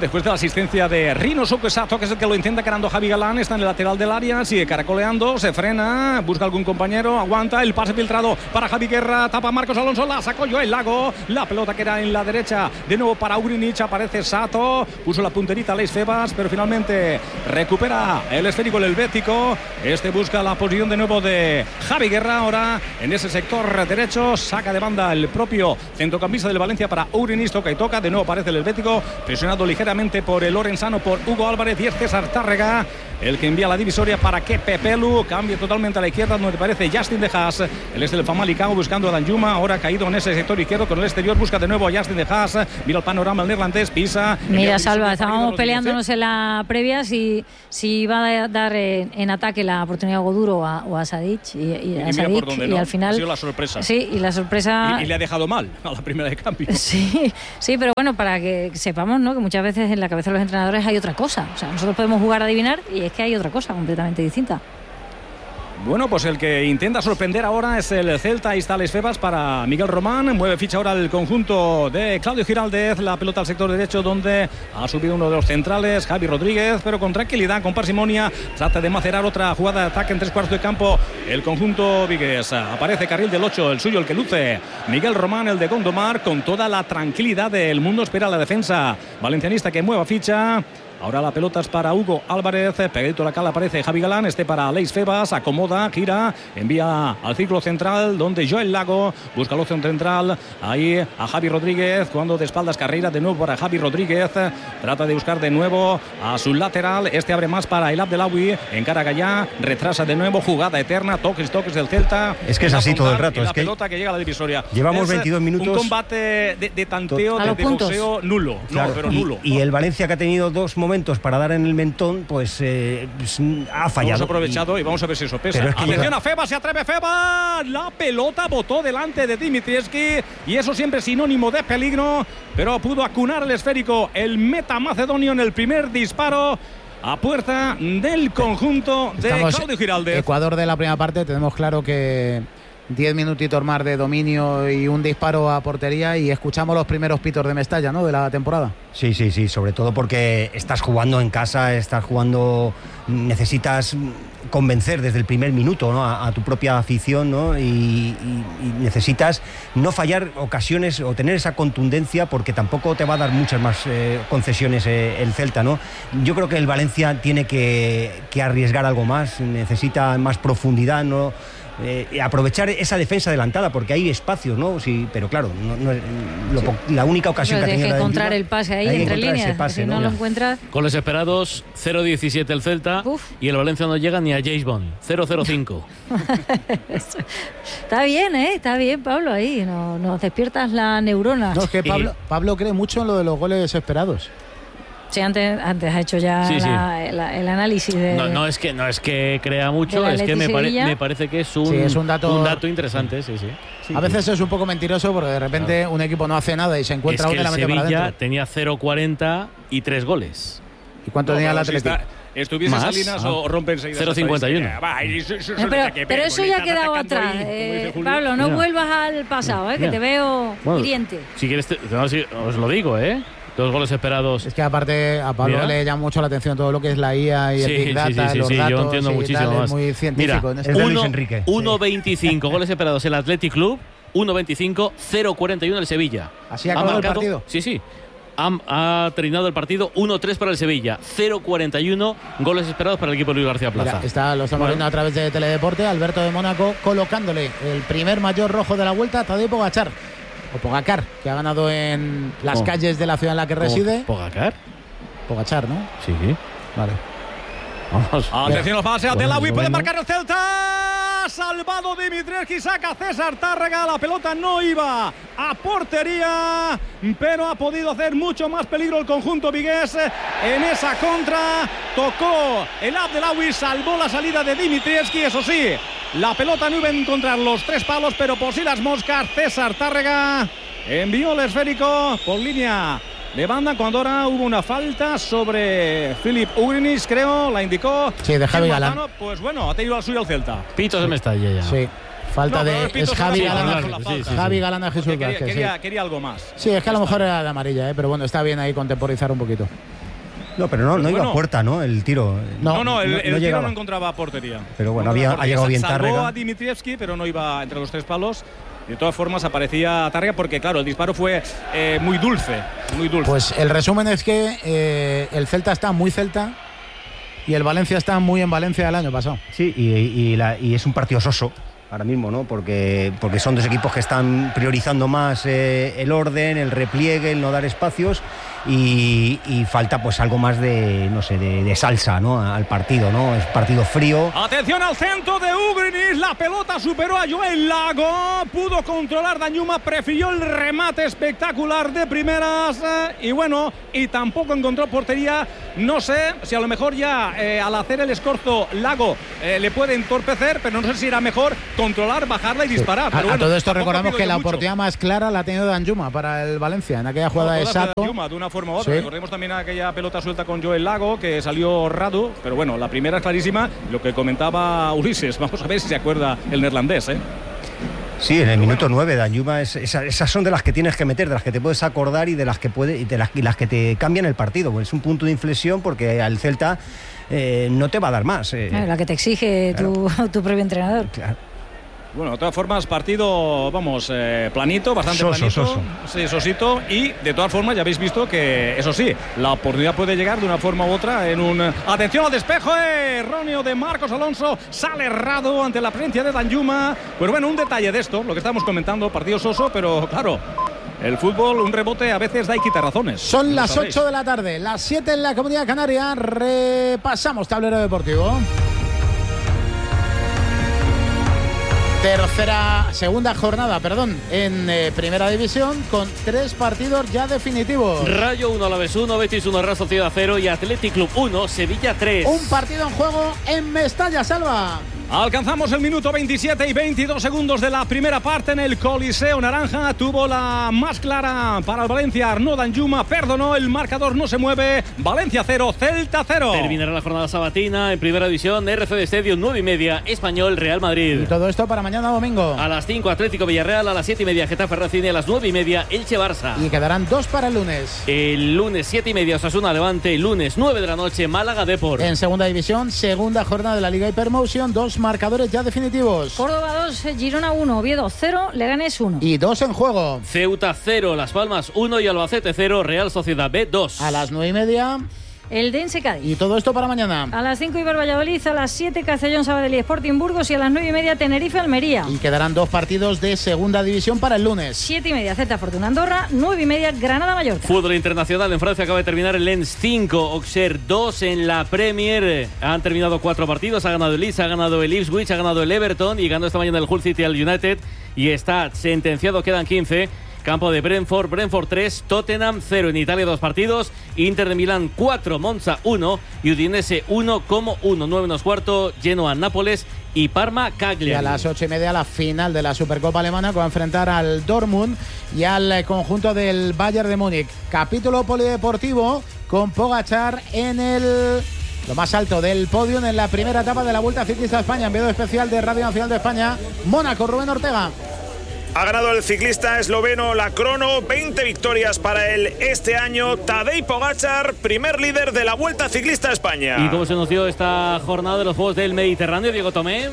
asistencia de Rino Sokosato, que es el que lo intenta ganando Javi Galán. Está en el lateral del área, sigue caracoleando, se frena, busca algún compañero, aguanta el pase filtrado para Javi Guerra, tapa Marcos Alonso, la sacó Joel Lago, la pelota que era en la derecha, de nuevo para Ugrinic, aparece Sato, puso la punterita a Leis Febas, pero finalmente recupera el esférico el helvético. Este busca la posición de nuevo de Javi Guerra, ahora en ese sector derecho, saca de banda el propio centrocampista del Valencia para Ugrinic, toca y toca, de nuevo aparece el helvético, presionado ligeramente por el lorenzano, por Hugo Álvarez, y es César Tárrega el que envía la divisoria para que Pepelu cambie totalmente a la izquierda, donde parece Justin de Haas. Él es del Famalicão buscando a Danjuma, ahora caído en ese sector izquierdo con el exterior, busca de nuevo a Justin de Haas, mira el panorama el neerlandés, pisa. Mira, Salva, estábamos peleándonos en la previa si iba a dar en ataque la oportunidad a Goduro o a Sadic y al final ha sido la sorpresa. Sí, y la sorpresa y le ha dejado mal a la primera de cambio. Sí, pero bueno, para que sepamos, ¿no?, que muchas veces en la cabeza de los entrenadores hay otra cosa. O sea, nosotros podemos jugar a adivinar y es que hay otra cosa completamente distinta. Bueno, pues el que intenta sorprender ahora es el Celta. Ahí está Leis Febas para Miguel Román. Mueve ficha ahora el conjunto de Claudio Giraldez. La pelota al sector derecho, donde ha subido uno de los centrales, Javi Rodríguez, pero con tranquilidad, con parsimonia. Trata de macerar otra jugada de ataque en 3/4 de campo. El conjunto vigués. Aparece carril del 8, el suyo, el que luce Miguel Román, el de Gondomar, con toda la tranquilidad del mundo. Espera la defensa valencianista que mueva ficha. Ahora la pelota es para Hugo Álvarez, pegadito a la cala aparece Javi Galán, para Leis Febas, acomoda, gira, envía al círculo central, donde Joel Lago busca la opción central, ahí a Javi Rodríguez, cuando de espaldas Carreira, de nuevo para Javi Rodríguez, trata de buscar de nuevo a su lateral, abre más para el Abdelawi, encara Gallá, retrasa de nuevo, jugada eterna, toques del Celta. Es que es así todo el rato. Es la pelota que llega a la divisoria. Llevamos 22 minutos. Un combate de tanteo, de boxeo nulo, claro, no, pero nulo. Y el Valencia, que ha tenido dos momentos para dar en el mentón, pues ha fallado. Hemos aprovechado y vamos a ver si eso pesa. Atención a Febas, se atreve Febas, la pelota botó delante de Dimitrievski y eso siempre es sinónimo de peligro, pero pudo acunar el esférico el meta macedonio en el primer disparo a puerta del conjunto de Claudio Giraldez. Ecuador de la primera parte, tenemos claro que 10 minutitos más de dominio y un disparo a portería, y escuchamos los primeros pitos de Mestalla, ¿no?, de la temporada. Sí, sobre todo porque estás jugando en casa, necesitas convencer desde el primer minuto, ¿no?, a tu propia afición, ¿no?, y necesitas no fallar ocasiones o tener esa contundencia, porque tampoco te va a dar muchas más concesiones el Celta, ¿no? Yo creo que el Valencia tiene que arriesgar algo más, necesita más profundidad, ¿no?, aprovechar esa defensa adelantada, porque hay espacios, ¿no? Sí, pero claro, la única ocasión que ha tenido. Hay que encontrar el pase ahí entre líneas, pase, si no lo encuentras. Con los esperados, 0-17 el Celta. Uf. Y el Valencia no llega ni a James Bond, 0-0-5. Está bien, Pablo, ahí nos despiertas la neurona. No, es que Pablo cree mucho en lo de los goles esperados. Sí, antes ha hecho ya el análisis de. No es que crea mucho, es que me parece que es un dato interesante. Sí. A veces es un poco mentiroso, porque de repente un equipo no hace nada y se encuentra uno y la mete para adentro. Sevilla tenía 0-40 y 3 goles. ¿Y cuánto tenía el Atlético? ¿Estuviese Salinas o rompe enseguida? 0-51. Pero eso ya ha quedado atrás. Pablo, no vuelvas al pasado, que te veo hiriente. Si quieres, os lo digo, 2 goles esperados. Es que aparte a Pablo le llama mucho la atención todo lo que es la IA y el Big Data, los datos. Yo entiendo muchísimo más. Es muy científico. Mira, 1.25 goles esperados el Athletic Club, 1.25, 0.41 el Sevilla. ¿Así ha acabado el partido? Sí. Ha terminado el partido 1-3 para el Sevilla, 0-41 goles esperados para el equipo de Luis García Plaza. Mira, lo estamos viendo a través de Teledeporte. Alberto de Mónaco colocándole el primer mayor rojo de la vuelta a Tadej Pogačar, o Pogacar, que ha ganado en las calles de la ciudad en la que reside. ¿Pogacar? Pogačar, ¿no? Sí. Vale. Vamos. Atención al pase, Abdelawi puede marcar el Celta. Salvado Dimitrievski, saca César Tárrega. La pelota no iba a portería, pero ha podido hacer mucho más peligro el conjunto vigués en esa contra. Tocó el Abdelawi, salvó la salida de Dimitrievski. Eso sí, la pelota no iba a encontrar los 3 palos, pero por si las moscas, César Tárrega envió el esférico por línea de banda, cuando ahora hubo una falta sobre Filip Ugrinic, creo, la indicó. Sí, de Javi Galán. Pues bueno, ha tenido al suyo el Celta. Pitos de Mestalla ya. Sí. Falta es Javi Galán. Javi Galán a Jesús Vázquez. Quería algo más. Sí, es que a lo mejor era de amarilla, pero bueno, está bien ahí contemporizar un poquito. No, pero no iba a puerta, ¿no? El tiro. No, el tiro no encontraba portería. Pero bueno, ha llegado bien Tárrega. Salvó a Dimitrievski, pero no iba entre los 3 palos. De todas formas aparecía Tárrega porque, claro, el disparo fue muy dulce. Pues el resumen es que el Celta está muy Celta y el Valencia está muy en Valencia del año pasado. Sí, y es un partido soso ahora mismo, ¿no? Porque son dos equipos que están priorizando más el orden, el repliegue, el no dar espacios y falta pues algo más de salsa, ¿no? Al partido, ¿no? Es partido frío. Atención al centro de Ugrinis, la pelota superó a Joel Lago, pudo controlar Danjuma, prefirió el remate espectacular de primeras y tampoco encontró portería. No sé si a lo mejor ya al hacer el escorzo Lago le puede entorpecer, pero no sé si era mejor controlar, bajarla y disparar. Sí. A todo esto recordamos que la oportunidad más clara la ha tenido Danjuma para el Valencia en aquella jugada de Sato. De una forma u otra. Sí. Recordemos también aquella pelota suelta con Joel Lago que salió Radu, pero bueno, la primera es clarísima. Lo que comentaba Ulises, vamos a ver si se acuerda el neerlandés, ¿eh? Sí, en el minuto 9, Danjuma, esas son de las que tienes que meter, de las que te puedes acordar y de las que las que te cambian el partido. Pues es un punto de inflexión porque al Celta no te va a dar más. La que te exige tu propio entrenador. Claro. Bueno, de todas formas, partido, planito, bastante planito. Sí, sosito. Y de todas formas, ya habéis visto que, eso sí, la oportunidad puede llegar de una forma u otra en un... Atención al despejo, erróneo de Marcos Alonso. Sale errado ante la presencia de Danjuma. Pues bueno, un detalle de esto, lo que estamos comentando, partido soso, pero claro... El fútbol, un rebote a veces da y quita razones. Son las 8 de la tarde, las 7 en la Comunidad Canaria. Repasamos tablero deportivo. Segunda jornada, en Primera División con 3 partidos ya definitivos. Rayo 1, Alavés 1, Betis 1, Real Sociedad 0 y Athletic Club 1, Sevilla 3. Un partido en juego en Mestalla, Salva. Alcanzamos el minuto 27 y 22 segundos de la primera parte en el Coliseo Naranja. Tuvo la más clara para el Valencia. Arnaud Danjuma perdonó, el marcador no se mueve. Valencia 0, Celta 0. Terminará la jornada sabatina en Primera División. RCD Stadium 9:30, Español Real Madrid. Y todo esto para mañana domingo. A las 5 Atlético Villarreal, a las 7:30 Getafe Racing y a las 9:30 Elche Barça. Y quedarán 2 para el lunes. El lunes 7:30 Osasuna Levante, el lunes 9 de la noche Málaga Depor. En Segunda División, segunda jornada de la Liga Hypermotion, 2 marcadores ya definitivos. Córdoba 2, Girona 1, Oviedo 0, Leganés 1. Y 2 en juego. Ceuta 0, Las Palmas 1 y Albacete 0, Real Sociedad B 2. A las 9:30. El Dense Cádiz. Y todo esto para mañana. A las 5 Iber Valladolid, a las 7 Castellón Sabadell y Sporting Burgos y a las 9:30 Tenerife Almería. Y quedarán 2 partidos de Segunda División para el lunes. 7:30 Celta Fortuna Andorra, 9:30 Granada Mallorca. Fútbol internacional en Francia acaba de terminar el Lens 5, Auxerre 2 en la Premier. Han terminado 4 partidos, ha ganado el Leeds, ha ganado el Ipswich, ha ganado el Everton y ganó esta mañana el Hull City al United y está sentenciado, quedan 15. Campo de Brentford 3, Tottenham 0 en Italia, 2 partidos, Inter de Milán 4, Monza 1 y Udinese 1, Como 1, 9:15, Genoa Nápoles y Parma Cagliari. Y a las 8:30 la final de la Supercopa Alemana que va a enfrentar al Dortmund y al conjunto del Bayern de Múnich. Capítulo polideportivo con Pogačar en lo más alto del podio en la primera etapa de la Vuelta Ciclista a España. Enviado especial de Radio Nacional de España, Mónaco, Rubén Ortega. Ha ganado el ciclista esloveno la crono, 20 victorias para él este año. Tadej Pogačar, primer líder de la Vuelta Ciclista a España. ¿Y cómo se nos dio esta jornada de los Juegos del Mediterráneo, Diego Tomé?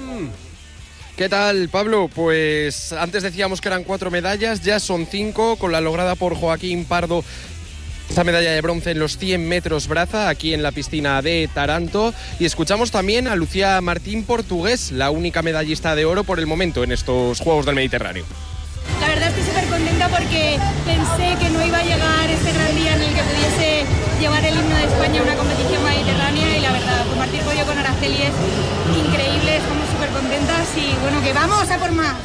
¿Qué tal, Pablo? Pues antes decíamos que eran 4 medallas, ya son 5, con la lograda por Joaquín Pardo. Esta medalla de bronce en los 100 metros braza, aquí en la piscina de Taranto. Y escuchamos también a Lucía Martín Portugués, la única medallista de oro por el momento en estos Juegos del Mediterráneo. La verdad estoy súper contenta porque pensé que no iba a llegar este gran día en el que pudiese llevar el himno de España a una competición mediterránea y la verdad, compartir podio con Araceli es increíble, estamos súper contentas y bueno, que vamos a por más.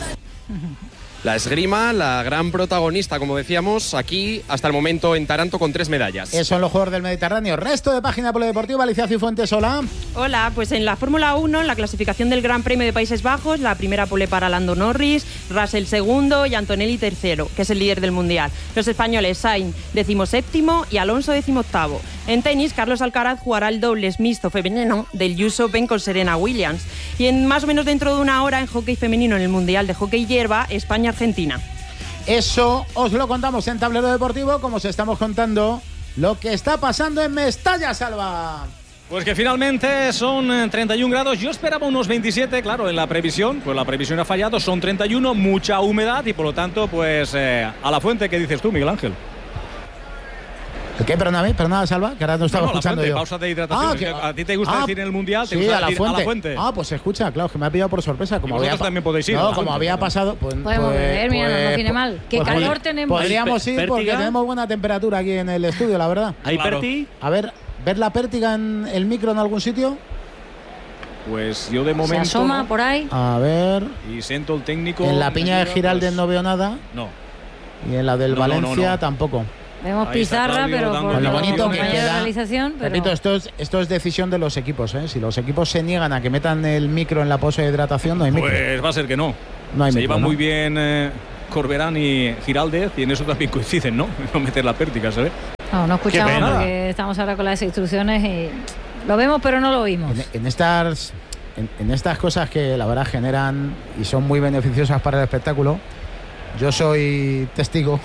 La esgrima, la gran protagonista, como decíamos, aquí hasta el momento en Taranto con 3 medallas. Eso en los Juegos del Mediterráneo. Resto de página polideportiva, Alicia Cifuentes, hola. Hola, pues en la Fórmula 1, en la clasificación del Gran Premio de Países Bajos, la primera pole para Lando Norris, Russell segundo y Antonelli tercero, que es el líder del Mundial. Los españoles Sainz 17º y Alonso 18º. En tenis, Carlos Alcaraz jugará el dobles mixto femenino del US Open con Serena Williams. Y en más o menos dentro de una hora en hockey femenino en el Mundial de Hockey Hierba, España-Argentina. Eso os lo contamos en Tablero Deportivo, como os estamos contando lo que está pasando en Mestalla, Salva. Pues que finalmente son 31 grados. Yo esperaba unos 27, claro, en la previsión. Pues la previsión ha fallado, son 31, mucha humedad y por lo tanto, pues a la fuente, ¿qué dices tú, Miguel Ángel? ¿Qué? Perdona, Salva, que ahora no estaba escuchando fuente, yo. Pausa de hidratación. ¿A ti te gusta decir en el Mundial? ¿Te sí, gusta a la decir fuente. A la fuente? Pues se escucha, claro, que me ha pillado por sorpresa. Como vosotros también podéis ir. No, como había pasado... Podemos beber, mira, no tiene mal. ¿Qué calor tenemos? Podríamos ir porque tenemos buena temperatura aquí en el estudio, la verdad. ¿Hay Perti? A ver la pértiga en el micro en algún sitio. Pues yo de momento... Se asoma por ahí. A ver... Y siento el técnico... En la piña de Giraldez no veo nada. No. Y en la del Valencia tampoco. Vemos pizarra, pero por lo bonito que queda. Realización, pero... Repito, esto es decisión de los equipos, ¿eh? Si los equipos se niegan a que metan el micro en la pose de hidratación, no hay micro. Pues va a ser que no. No hay se micro, llevan ¿no? muy bien Corberán y Giraldez y en eso también coinciden, ¿no? No meter la pértiga, ¿sabes? No escuchamos porque estamos ahora con las instrucciones y lo vemos pero no lo oímos. En estas cosas que la verdad generan y son muy beneficiosas para el espectáculo, yo soy testigo.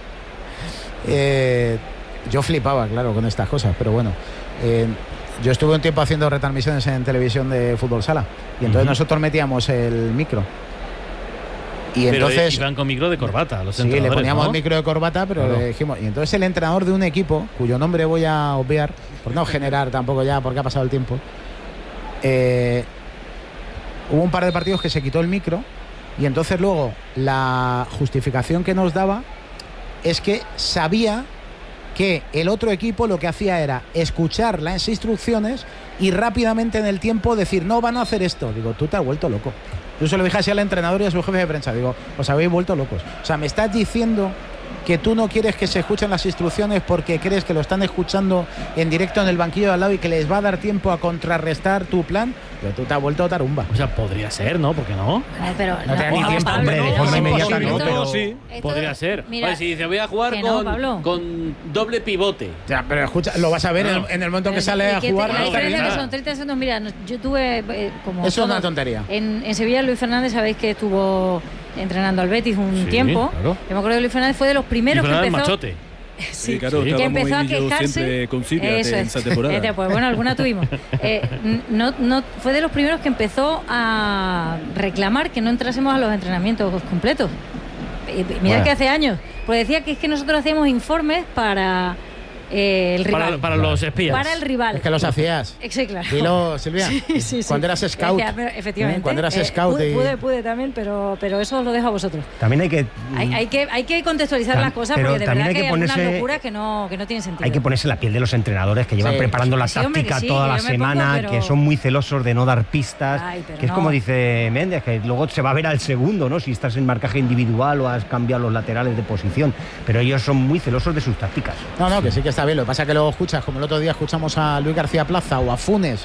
Yo flipaba, claro, con estas cosas, pero bueno, yo estuve un tiempo haciendo retransmisiones en televisión de fútbol sala y entonces nosotros metíamos el micro. Y pero entonces iban con micro de corbata los sí, le poníamos, ¿no?, el micro de corbata, pero claro, le dijimos, y entonces el entrenador de un equipo cuyo nombre voy a obviar por no generar tampoco ya porque ha pasado el tiempo, hubo un par de partidos que se quitó el micro y entonces luego la justificación que nos daba es que sabía que el otro equipo lo que hacía era escuchar las instrucciones y rápidamente en el tiempo decir, no, van a hacer esto. Digo, tú te has vuelto loco. Yo se lo dije así al entrenador y a su jefe de prensa. Digo, os habéis vuelto locos. O sea, me estás diciendo que tú no quieres que se escuchen las instrucciones porque crees que lo están escuchando en directo en el banquillo de al lado y que les va a dar tiempo a contrarrestar tu plan. Pero tú te has vuelto tarumba. O sea, podría ser, ¿no? ¿Por qué no? Pero no te da ni tiempo, hombre, de forma inmediata no, pero sí. Podría ser. Mira, vale, si dice, voy a jugar con doble pivote. Ya, pero escucha, lo vas a ver en el momento que sale a jugar. La diferencia que son 30 segundos. Mira, yo tuve como... Eso es una tontería. En Sevilla, Luis Fernández, sabéis que estuvo entrenando al Betis un tiempo. Claro. Yo me acuerdo que Luis Fernández fue de los primeros que empezó... Machote. Sí, claro, que empezó a quejarse. Con Silvia en esa temporada. Pues bueno, alguna tuvimos. No fue de los primeros que empezó a reclamar que no entrásemos a los entrenamientos completos. Mirad que hace años, porque decía que es que nosotros hacíamos informes para el rival. Para los espías. Para el rival. Es que los hacías. Sí, claro. Dilo, Silvia. Sí. Cuando eras scout. Efectivamente. Cuando eras scout. Pude también, pero eso os lo dejo a vosotros. También hay que contextualizar las cosas porque de verdad que hay algunas locuras que no tienen sentido. Hay que ponerse la piel de los entrenadores que llevan preparando la táctica toda la semana, que son muy celosos de no dar pistas, que es como dice Méndez, que luego se va a ver al segundo, ¿no? Si estás en marcaje individual o has cambiado los laterales de posición, pero ellos son muy celosos de sus tácticas. No, que sí que está bien. Lo que pasa es que luego escuchas, como el otro día escuchamos a Luis García Plaza o a Funes.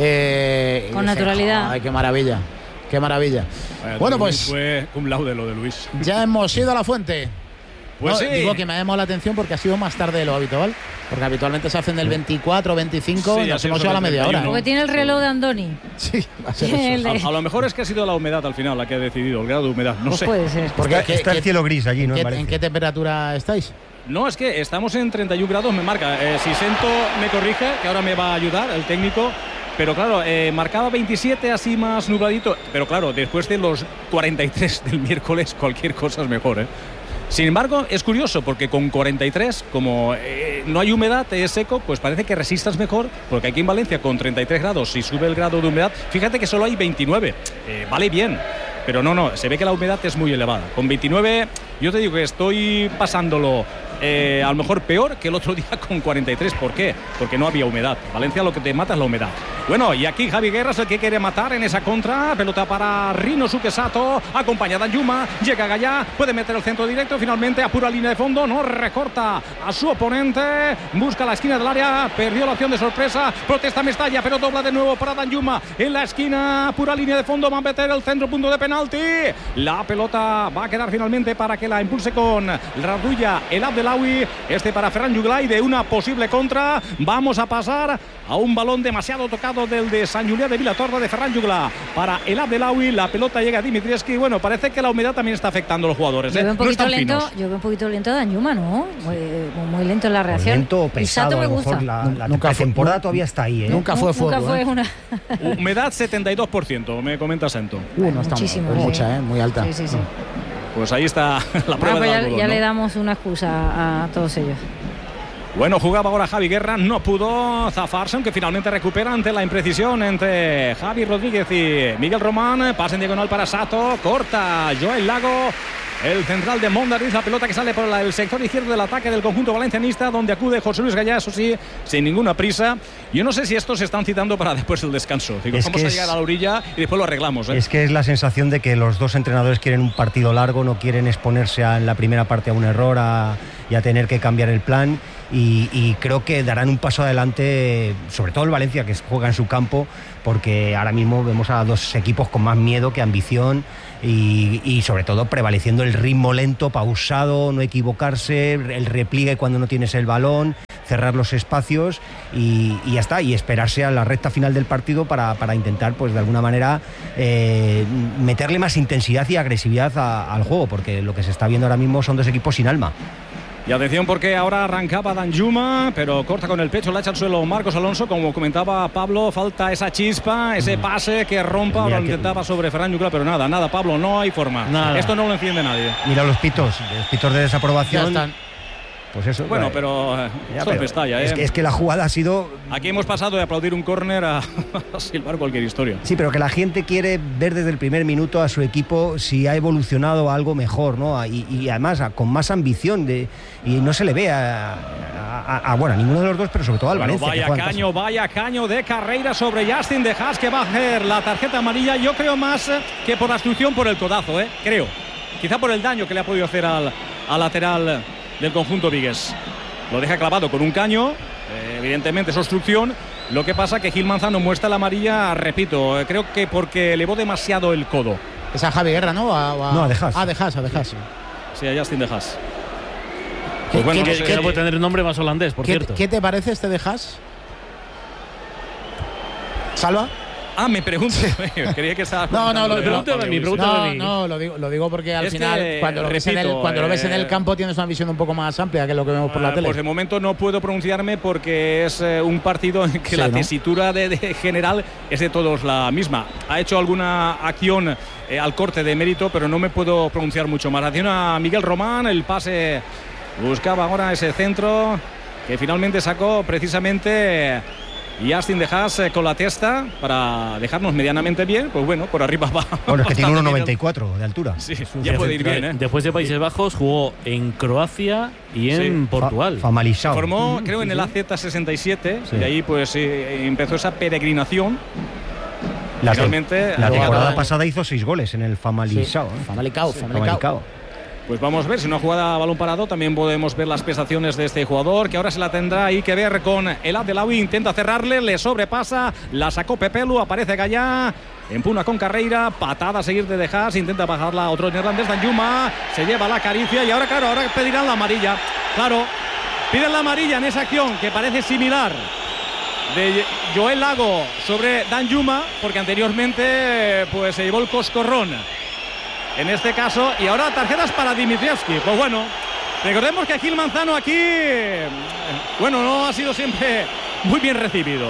Con naturalidad. Ay, qué maravilla. Qué maravilla. Bueno, pues fue un laude lo de Luis. Ya hemos ido a la fuente. Pues sí. Digo que me ha llamado la atención porque ha sido más tarde de lo habitual. Porque habitualmente se hacen del 24 o 25 y nos hemos ido a la media hora. Porque tiene el reloj de Andoni. Sí, va a ser eso. A lo mejor es que ha sido la humedad al final la que ha decidido, el grado de humedad. No sé. Puede ser. Porque está el cielo gris allí, ¿no? ¿En qué temperatura estáis? No, es que estamos en 31 grados, me marca. Si Sento me corrige, que ahora me va a ayudar el técnico. Pero claro, marcaba 27 así más nubladito. Pero claro, después de los 43 del miércoles, cualquier cosa es mejor, ¿eh? Sin embargo, es curioso porque con 43, como no hay humedad, es seco, pues parece que resistas mejor, porque aquí en Valencia con 33 grados, si sube el grado de humedad, fíjate que solo hay 29, vale bien, pero no, se ve que la humedad es muy elevada. Con 29, yo te digo que estoy pasándolo a lo mejor peor que el otro día con 43. ¿Por qué? Porque no había humedad. Valencia lo que te mata es la humedad. Bueno, y aquí Javi Guerra es el que quiere matar en esa contra. Pelota para Rinosuke Sato, acompañada en Yuma, llega Gallá, puede meter el centro directo, finalmente a pura línea de fondo, no recorta a su oponente, busca la esquina del área, perdió la opción de sorpresa, protesta Mestalla, pero dobla de nuevo para Danjuma en la esquina, pura línea de fondo, va a meter el centro, punto de penalti. La pelota va a quedar finalmente para que la impulse con Radulla, el ab de Abdelawi, este para Ferran Juglà, de una posible contra. Vamos a pasar a un balón demasiado tocado del de Sant Julià de Vilatorta de Ferran Juglà para el Abdelawi. La pelota llega a Dimitrievski. Bueno, parece que la humedad también está afectando a los jugadores. Yo veo un poquito lento a Danjuma, ¿no? Muy lento en la reacción. Lento, pesado, a lo mejor la temporada todavía está ahí, ¿eh? Nunca fue fuego. Nunca fue una... Humedad 72%, me comenta Sento. No está mucha, muy alta. Sí. Pues ahí está la prueba del algodón, ya ¿no? le damos una excusa a todos ellos. Bueno, jugaba ahora Javi Guerra, no pudo zafarse, aunque finalmente recupera ante la imprecisión entre Javi Rodríguez y Miguel Román. Pase en diagonal para Sato, corta Joel Lago. El central de Mondariz, la pelota que sale por el sector izquierdo del ataque del conjunto valencianista, donde acude José Luis Gallá, eso sí, sin ninguna prisa. Yo no sé si estos se están citando para después del descanso. Digo, vamos a llegar a la orilla y después lo arreglamos. Es que es la sensación de que los dos entrenadores quieren un partido largo, no quieren exponerse en la primera parte a un error y a tener que cambiar el plan. Y creo que darán un paso adelante, sobre todo el Valencia, que juega en su campo, porque ahora mismo vemos a dos equipos con más miedo que ambición y sobre todo prevaleciendo el ritmo lento, pausado, no equivocarse, el repliegue cuando no tienes el balón, cerrar los espacios y ya está, y esperarse a la recta final del partido para intentar, pues de alguna manera, meterle más intensidad y agresividad al juego, porque lo que se está viendo ahora mismo son dos equipos sin alma. Y atención, porque ahora arrancaba Danjuma, pero corta con el pecho, la echa al suelo Marcos Alonso. Como comentaba Pablo, falta esa chispa, ese pase que rompa. Lo intentaba sobre Ferran Juglà, pero nada, Pablo, no hay forma. Nada. Esto no lo enciende nadie. Mira los pitos de desaprobación. Ya están. Pues eso. Bueno, pero esto es Mestalla, ¿eh? Es que la jugada ha sido... Aquí hemos pasado de aplaudir un córner a silbar cualquier historia. Sí, pero que la gente quiere ver desde el primer minuto a su equipo si ha evolucionado a algo mejor, ¿no? Y además con más ambición y no se le ve a ninguno de los dos, pero sobre todo al Valencia. Vaya caño de carrera sobre Justin de Haas, que va a hacer la tarjeta amarilla. Yo creo más que por la obstrucción, por el codazo, creo. Quizá por el daño que le ha podido hacer al lateral del conjunto vigués. Lo deja clavado con un caño, evidentemente es obstrucción. Lo que pasa que Gil Manzano muestra la amarilla, repito, creo que porque elevó demasiado el codo. Es a Javi Guerra, ¿no? No, a De Haas. A De Haas. Sí, a Justin de Haas. Pues bueno, que no puede tener un nombre más holandés, por cierto. ¿Qué te parece este De Haas? ¿Salva? Me pregunto. Creía que estaba. Pregúntame a mí. No, lo digo porque al final, cuando lo ves en el campo, tienes una visión un poco más amplia que lo que vemos por la tele. Pues de momento no puedo pronunciarme porque es un partido en que la tesitura de general es de todos la misma. Ha hecho alguna acción al corte de mérito, pero no me puedo pronunciar mucho más. Atención a Miguel Román, el pase buscaba ahora ese centro que finalmente sacó precisamente Justin de Haas con la testa para dejarnos medianamente bien. Pues bueno, por arriba va. Bueno, es que tiene 1,94 de altura. Sí, ya puede ir bien, Después de Países Bajos jugó en Croacia y en Portugal. Famalicão. Formó, creo, en el AZ67 y ahí pues empezó esa peregrinación. La temporada pasada hizo 6 goles en el Famalicão. Famalicão. Pues vamos a ver, si una jugada a balón parado también podemos ver las prestaciones de este jugador, que ahora se la tendrá ahí que ver con el Abdelawi. Intenta cerrarle, le sobrepasa, la sacó Pepelu, aparece Gallá, empuna con carrera, patada a seguir de Haas, intenta bajarla a otro neerlandés, Danjuma, se lleva la caricia y ahora pedirán la amarilla. Claro, piden la amarilla en esa acción que parece similar de Joel Lago sobre Danjuma, porque anteriormente pues se llevó el coscorrón en este caso, y ahora tarjetas para Dimitrievski. Pues bueno, recordemos que Gil Manzano aquí, bueno, no ha sido siempre muy bien recibido.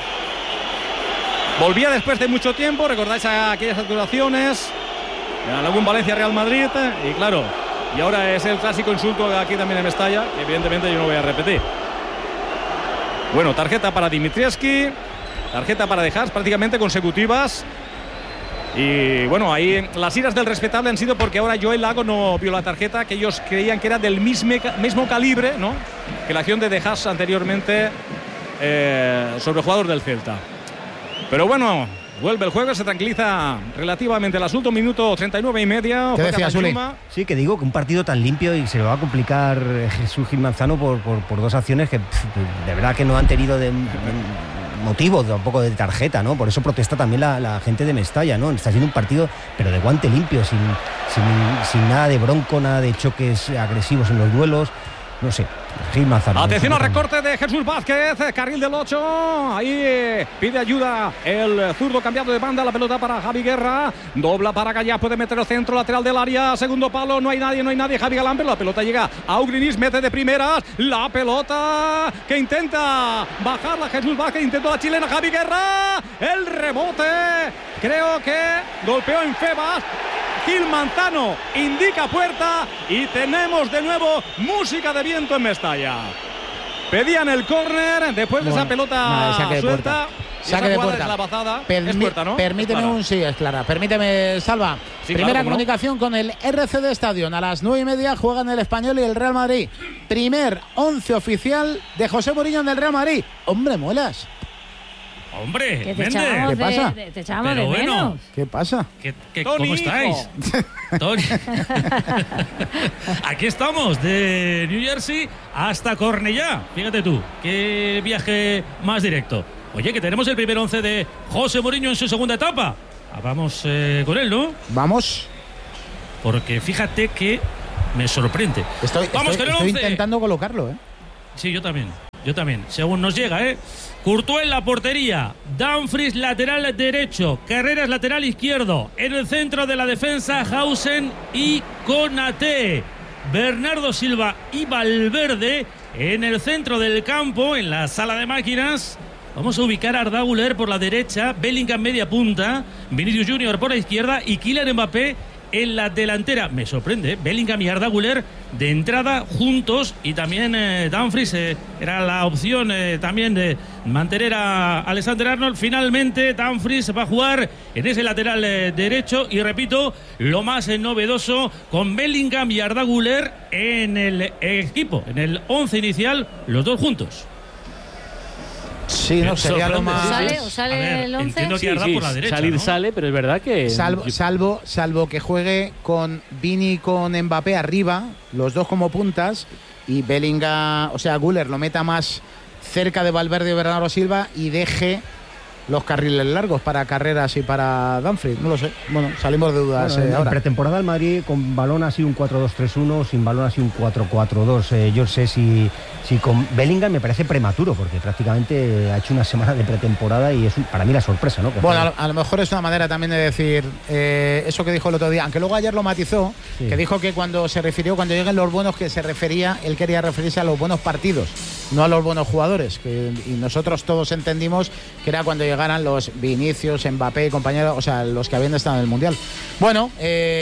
Volvía después de mucho tiempo, recordáis aquellas actuaciones en algún Valencia Real Madrid, y claro, y ahora es el clásico insulto aquí también en Mestalla, que evidentemente yo no voy a repetir. Bueno, tarjeta para Dimitrievski, tarjeta para De Haas, prácticamente consecutivas. Y bueno, ahí las iras del respetable han sido porque ahora Joel Lago no vio la tarjeta, que ellos creían que era del mismo calibre, ¿no?, que la acción de De Haas anteriormente sobre el jugador del Celta. Pero bueno, vuelve el juego, se tranquiliza relativamente el asunto, minuto 39 y media. ¿Qué decías, Uli? Sí, que digo que un partido tan limpio y se le va a complicar Jesús Gil Manzano por dos acciones que de verdad que no han tenido motivo tampoco de tarjeta, ¿no? Por eso protesta también la gente de Mestalla, ¿no? Está siendo un partido, pero de guante limpio, sin nada de bronco, nada de choques agresivos en los duelos. no sé. Gil Manzano. Atención al recorte de Jesús Vázquez, carril del 8. Ahí pide ayuda el zurdo cambiado de banda. La pelota para Javi Guerra. Dobla para Gallá, puede meter el centro lateral del área. Segundo palo, no hay nadie. Javi Galán, pero la pelota llega a Ugrinis, mete de primeras. La pelota que intenta bajarla Jesús Vázquez. Intentó la chilena Javi Guerra. El rebote, creo que golpeó en Febas. Gil Manzano indica puerta y tenemos de nuevo música de viento en Mestalla. Pedían el córner después de esa pelota suelta. Saque de puerta. La pasada. Es puerta, ¿no? Permíteme un sí, es clara. Permíteme, Salva. Sí, primera claro, comunicación con el RCD Stadium. A las 9:30 juegan el Español y el Real Madrid. Primer 11 oficial de José Mourinho en el Real Madrid. Hombre, muelas. Hombre, ¿qué pasa? Te echamos de menos. ¿Qué pasa? ¿Cómo estáis? Tony. Aquí estamos, de New Jersey hasta Cornellá. Fíjate tú, qué viaje más directo. Oye, que tenemos el primer 11 de José Mourinho en su segunda etapa. Vamos con él, ¿no? Vamos. Porque fíjate que me sorprende. Estoy intentando colocarlo, ¿eh? Sí, yo también. Según nos llega, ¿eh? Courtois en la portería, Dumfries lateral derecho, Carreras lateral izquierdo, en el centro de la defensa Hausen y Konaté, Bernardo Silva y Valverde en el centro del campo, en la sala de máquinas. Vamos a ubicar a Arda Güler por la derecha, Bellingham media punta, Vinicius Junior por la izquierda y Kylian Mbappé en la delantera. Me sorprende, Bellingham y Arda Güler de entrada juntos, y también Dumfries era la opción también de mantener a Alexander Arnold. Finalmente Dumfries va a jugar en ese lateral derecho, y repito, lo más novedoso, con Bellingham y Arda Güler en el equipo, en el 11 inicial, los dos juntos. Sí, no sería lo más. ¿Sale el 11? Entiendo que Arda por la derecha, salir, ¿no? sale, pero es verdad que salvo que juegue con Vini y con Mbappé arriba, los dos como puntas, y Bellingham, o sea, Güler lo meta más cerca de Valverde y Bernardo Silva y deje los carriles largos para Carreras y para Dumfries. No lo sé. Bueno, salimos de dudas ahora. En pretemporada el Madrid con balón así un 4-2-3-1, sin balón así un 4-4-2. Yo sé si con Bellingham me parece prematuro, porque prácticamente ha hecho una semana de pretemporada y es para mí la sorpresa, ¿no? Bueno, a lo mejor es una manera también de decir eso que dijo el otro día, aunque luego ayer lo matizó, sí, que dijo que cuando lleguen los buenos, que él quería referirse a los buenos partidos, no a los buenos jugadores, y nosotros todos entendimos que era cuando llegaran los Vinicius, Mbappé y compañeros, o sea, los que habían estado en el Mundial. Bueno,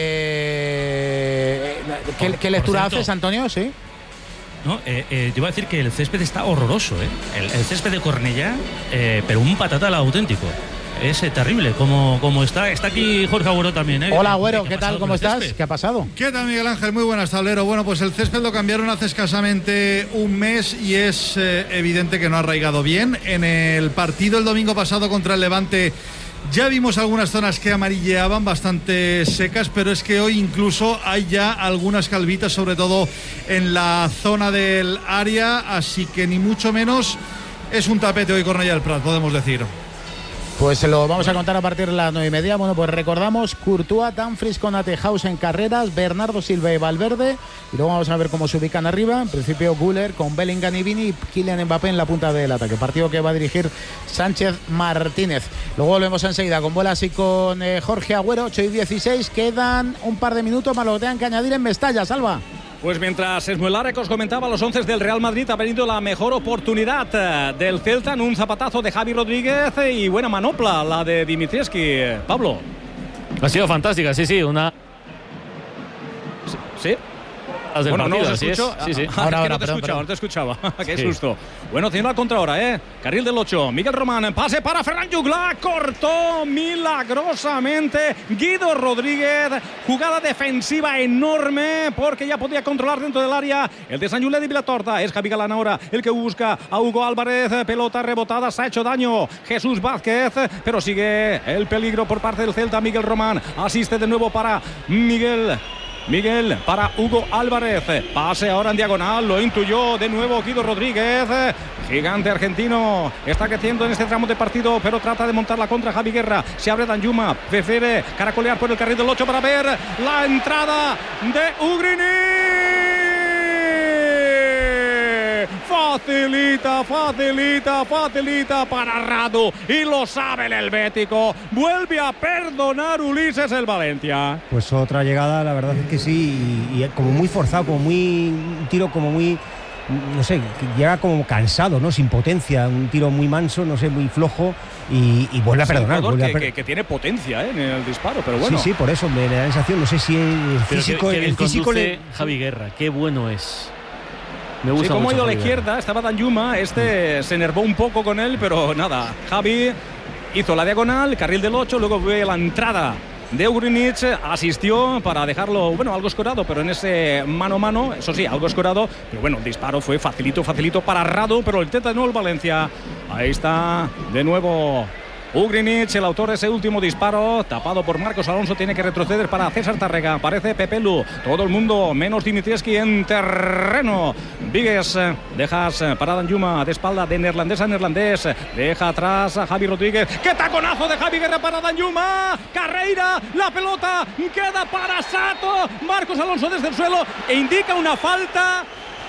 ¿qué lectura haces, Antonio? Sí. No, te iba a decir que el césped está horroroso, ¿eh? El césped de Cornellá, pero un patatal auténtico. Es terrible como está. Está aquí Jorge Agüero también, ¿eh? Hola, Agüero, ¿qué tal? ¿Cómo estás? ¿Qué ha pasado? ¿Qué tal, Miguel Ángel? Muy buenas, tablero. Bueno, pues el césped lo cambiaron hace escasamente un mes y es evidente que no ha arraigado bien. En el partido el domingo pasado contra el Levante ya vimos algunas zonas que amarilleaban, bastante secas, pero es que hoy incluso hay ya algunas calvitas, sobre todo en la zona del área, así que ni mucho menos es un tapete hoy Cornellá del Prat, podemos decir. Pues se lo vamos a contar a partir de las 9:30. Bueno, pues recordamos: Courtois, Dumfries, Konaté, Hausen, Carreras, Bernardo Silva y Valverde. Y luego vamos a ver cómo se ubican arriba. En principio Güler con Bellingham y Vini, y Kylian Mbappé en la punta del ataque. Partido que va a dirigir Sánchez Martínez. Luego volvemos enseguida con Bolas y con Jorge Agüero. 8:16. Quedan un par de minutos más lo que tengan que añadir en Mestalla. Salva. Pues mientras Esmuelara, que os comentaba, los 11 del Real Madrid, ha venido la mejor oportunidad del Celta en un zapatazo de Javi Rodríguez y buena manopla la de Dimitrievski. Pablo. Ha sido fantástica, sí, una... ¿Sí? Bueno, no os escucho. Sí. Ahora no te escuchaba. Qué susto. Bueno, haciendo la contra ahora, Carril del 8. Miguel Román, pase para Ferran Jugla. Cortó milagrosamente Guido Rodríguez. Jugada defensiva enorme, porque ya podía controlar dentro del área el de Sant Julià de Vilatorta. Es Javi Galán ahora el que busca a Hugo Álvarez. Pelota rebotada, se ha hecho daño Jesús Vázquez, pero sigue el peligro por parte del Celta. Miguel Román asiste de nuevo para Miguel para Hugo Álvarez. Pase ahora en diagonal, lo intuyó de nuevo Guido Rodríguez. Gigante argentino, está creciendo en este tramo de partido, pero trata de montar la contra Javi Guerra. Se abre Danjuma, prefiere caracolear por el carril del 8 para ver la entrada de Ugrinis. facilita para Radu y lo sabe el helvético. Vuelve a perdonar Ulises el Valencia. Pues otra llegada, la verdad es que sí, y como muy forzado, como muy un tiro como muy, no sé, llega como cansado, ¿no? Sin potencia, un tiro muy manso, no sé, muy flojo y vuelve a perdonar. Que tiene potencia en el disparo, pero bueno. Sí, por eso me da la sensación, no sé si el físico, el físico Javi Guerra, qué bueno es. Me gusta como ha ido a la Javi izquierda, Guerra. estaba Danjuma, se enervó un poco con él, pero nada, Javi hizo la diagonal, carril del 8, luego fue la entrada de Ugrinic, asistió para dejarlo, bueno, algo escorado, pero en ese mano a mano, eso sí, algo escorado, pero bueno, el disparo fue facilito para Radu, pero intenta de nuevo el Valencia. Ahí está de nuevo Ugrinic, el autor de ese último disparo, tapado por Marcos Alonso, tiene que retroceder para César Tárrega. Aparece Pepelu, todo el mundo menos Dimitrievski en terreno. Vigues, dejas para Danjuma de espalda de neerlandés a neerlandés, deja atrás a Javi Rodríguez. ¡Qué taconazo de Javi Guerra para Danjuma! Carreira, la pelota queda para Sato. Marcos Alonso desde el suelo e indica una falta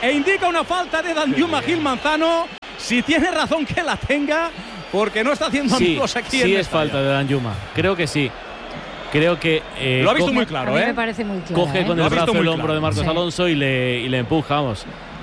de Danjuma Gil Manzano. Si tiene razón que la tenga, porque no está haciendo amigos aquí. Sí, es falta de Danjuma. Creo que sí. Creo que lo ha visto muy claro, me parece muy claro. Coge con el brazo el hombro de Marcos Alonso y le empuja, vamos.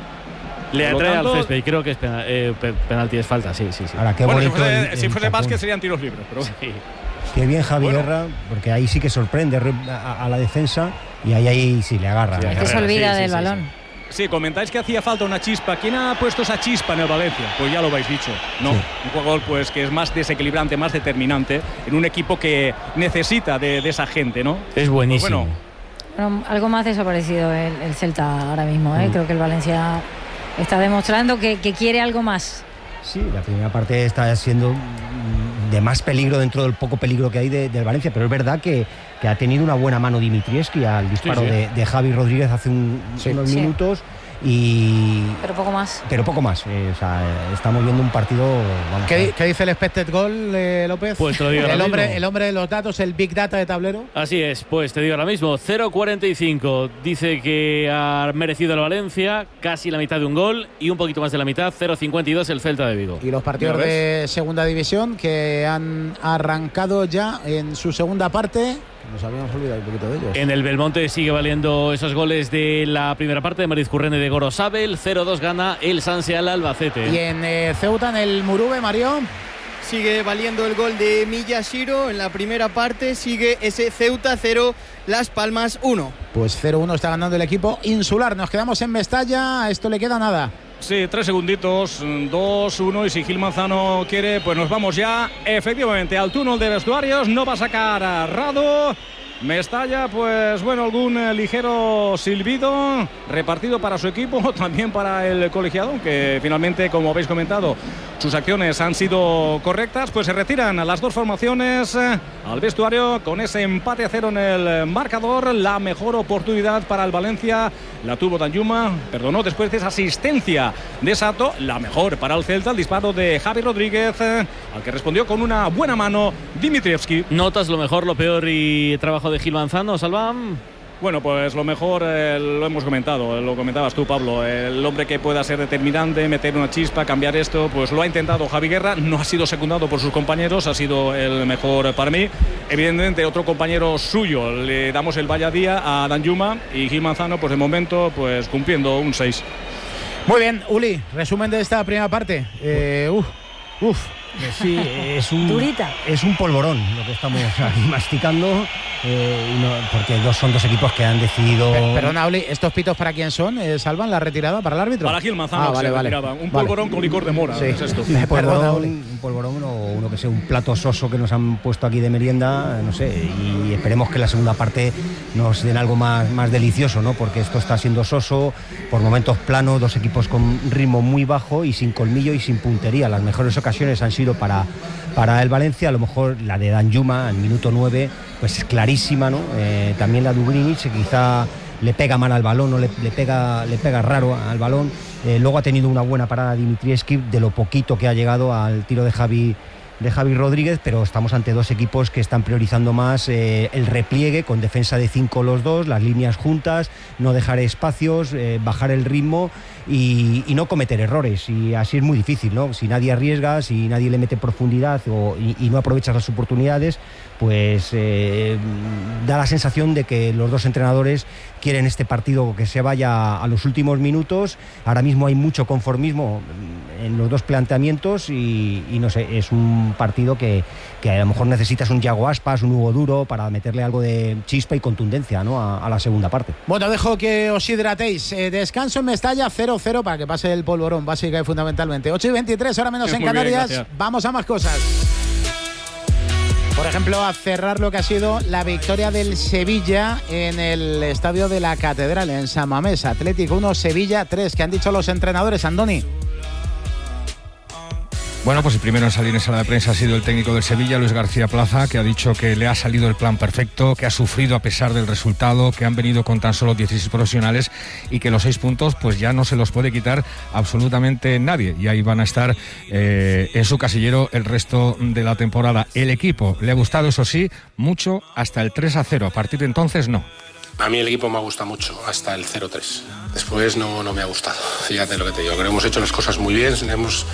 Le atrae al césped y creo que es penalti, es falta, sí. Ahora, qué bueno, bonito si fuese básquet serían tiros libres, pero sí. Qué bien Javi Guerra, porque ahí sí que sorprende a la defensa y ahí sí le agarra. Que se olvida del balón. Sí, comentáis que hacía falta una chispa. ¿Quién ha puesto esa chispa en el Valencia? Pues ya lo habéis dicho, ¿no? Sí. Un jugador pues que es más desequilibrante, más determinante en un equipo que necesita de esa gente, ¿no? Es buenísimo. Pues bueno, algo más desaparecido el Celta ahora mismo, ¿eh? Creo que el Valencia está demostrando que quiere algo más. Sí, la primera parte está siendo de más peligro dentro del poco peligro que hay del Valencia, pero es verdad que ha tenido una buena mano Dimitrievski al disparo de Javi Rodríguez hace unos minutos. Pero poco más. O sea, estamos viendo un partido. ¿Qué dice el expected goal, López? Pues te lo digo el hombre de los datos, el big data de tablero. Así es, pues te digo ahora mismo, 0.45. Dice que ha merecido el Valencia casi la mitad de un gol y un poquito más de la mitad, 0.52 el Celta de Vigo. Y los partidos de segunda división que han arrancado ya en su segunda parte. Nos habíamos olvidado un poquito de ellos. En el Belmonte sigue valiendo esos goles de la primera parte de Mariz Currene de Gorosabel. 0-2 gana el Sanse al Albacete. Y en Ceuta, en el Murube, Mario. Sigue valiendo el gol de Miyashiro en la primera parte. Sigue ese Ceuta 0, Las Palmas 1. Pues 0-1 está ganando el equipo insular. Nos quedamos en Mestalla. A esto le queda nada. Sí, 3 segunditos, 2-1 y si Gil Manzano quiere, pues nos vamos ya efectivamente al túnel de vestuarios. No va a sacar a Radu. Mestalla, pues bueno, algún ligero silbido repartido para su equipo, también para el colegiado, que finalmente, como habéis comentado, sus acciones han sido correctas. Pues se retiran las dos formaciones al vestuario con ese empate a 0 en el marcador. La mejor oportunidad para el Valencia la tuvo Danjuma, perdonó después de esa asistencia de Sato. La mejor para el Celta, el disparo de Javi Rodríguez, al que respondió con una buena mano Dimitrievski. ¿Notas lo mejor, lo peor y trabajo de Gil Manzano, Salvam? Bueno, pues lo mejor lo hemos comentado, lo comentabas tú, Pablo, el hombre que pueda ser determinante, meter una chispa, cambiar esto, pues lo ha intentado Javi Guerra, no ha sido secundado por sus compañeros, ha sido el mejor para mí. Evidentemente otro compañero suyo, le damos el valladía a Danjuma y Gil Manzano, pues de momento, pues cumpliendo un 6. Muy bien, Uli, resumen de esta primera parte. Sí, es un polvorón lo que estamos masticando, porque son dos equipos que han decidido. Perdona, Uli, ¿estos pitos para quién son? ¿Salvan la retirada para el árbitro? Para Gil Manzano, vale. Un polvorón con licor de mora. Sí. Es esto. Un polvorón o uno que sea un plato soso que nos han puesto aquí de merienda, no sé, y esperemos que la segunda parte nos den algo más delicioso, ¿no? Porque esto está siendo soso, por momentos plano, dos equipos con ritmo muy bajo y sin colmillo y sin puntería. Las mejores ocasiones han sido para el Valencia, a lo mejor la de Danjuma al minuto 9 pues es clarísima, ¿no? También la de Ugrinic, que quizá le pega mal al balón, no le pega raro al balón. Luego ha tenido una buena parada Dimitrievski, de lo poquito que ha llegado al tiro de Javi Javi Rodríguez, pero estamos ante dos equipos que están priorizando más el repliegue, con defensa de 5 los dos, las líneas juntas, no dejar espacios, bajar el ritmo y no cometer errores. Y así es muy difícil, ¿no? Si nadie arriesga, si nadie le mete profundidad y no aprovechas las oportunidades, pues da la sensación de que los dos entrenadores quieren este partido que se vaya a los últimos minutos. Ahora mismo hay mucho conformismo en los dos planteamientos y no sé, es un partido que a lo mejor necesitas un Yago Aspas, un Hugo Duro para meterle algo de chispa y contundencia, ¿no? a la segunda parte. Bueno, dejo que os hidratéis. Descanso en Mestalla, 0-0 para que pase el polvorón, básica y fundamentalmente. 8:23, ahora menos en Canarias. Bien, vamos a más cosas. Por ejemplo, a cerrar lo que ha sido la victoria del Sevilla en el Estadio de la Catedral, en San Mamés. Atlético 1, Sevilla 3. ¿Qué han dicho los entrenadores, Andoni? Bueno, pues el primero en salir en sala de prensa ha sido el técnico del Sevilla, Luis García Plaza, que ha dicho que le ha salido el plan perfecto, que ha sufrido a pesar del resultado, que han venido con tan solo 16 profesionales y que los 6 puntos pues ya no se los puede quitar absolutamente nadie. Y ahí van a estar en su casillero el resto de la temporada. El equipo le ha gustado, eso sí, mucho hasta el 3-0. A partir de entonces, no. A mí el equipo me ha gustado mucho, hasta el 0-3. Después no me ha gustado. Fíjate lo que te digo, creo que hemos hecho las cosas muy bien, hemos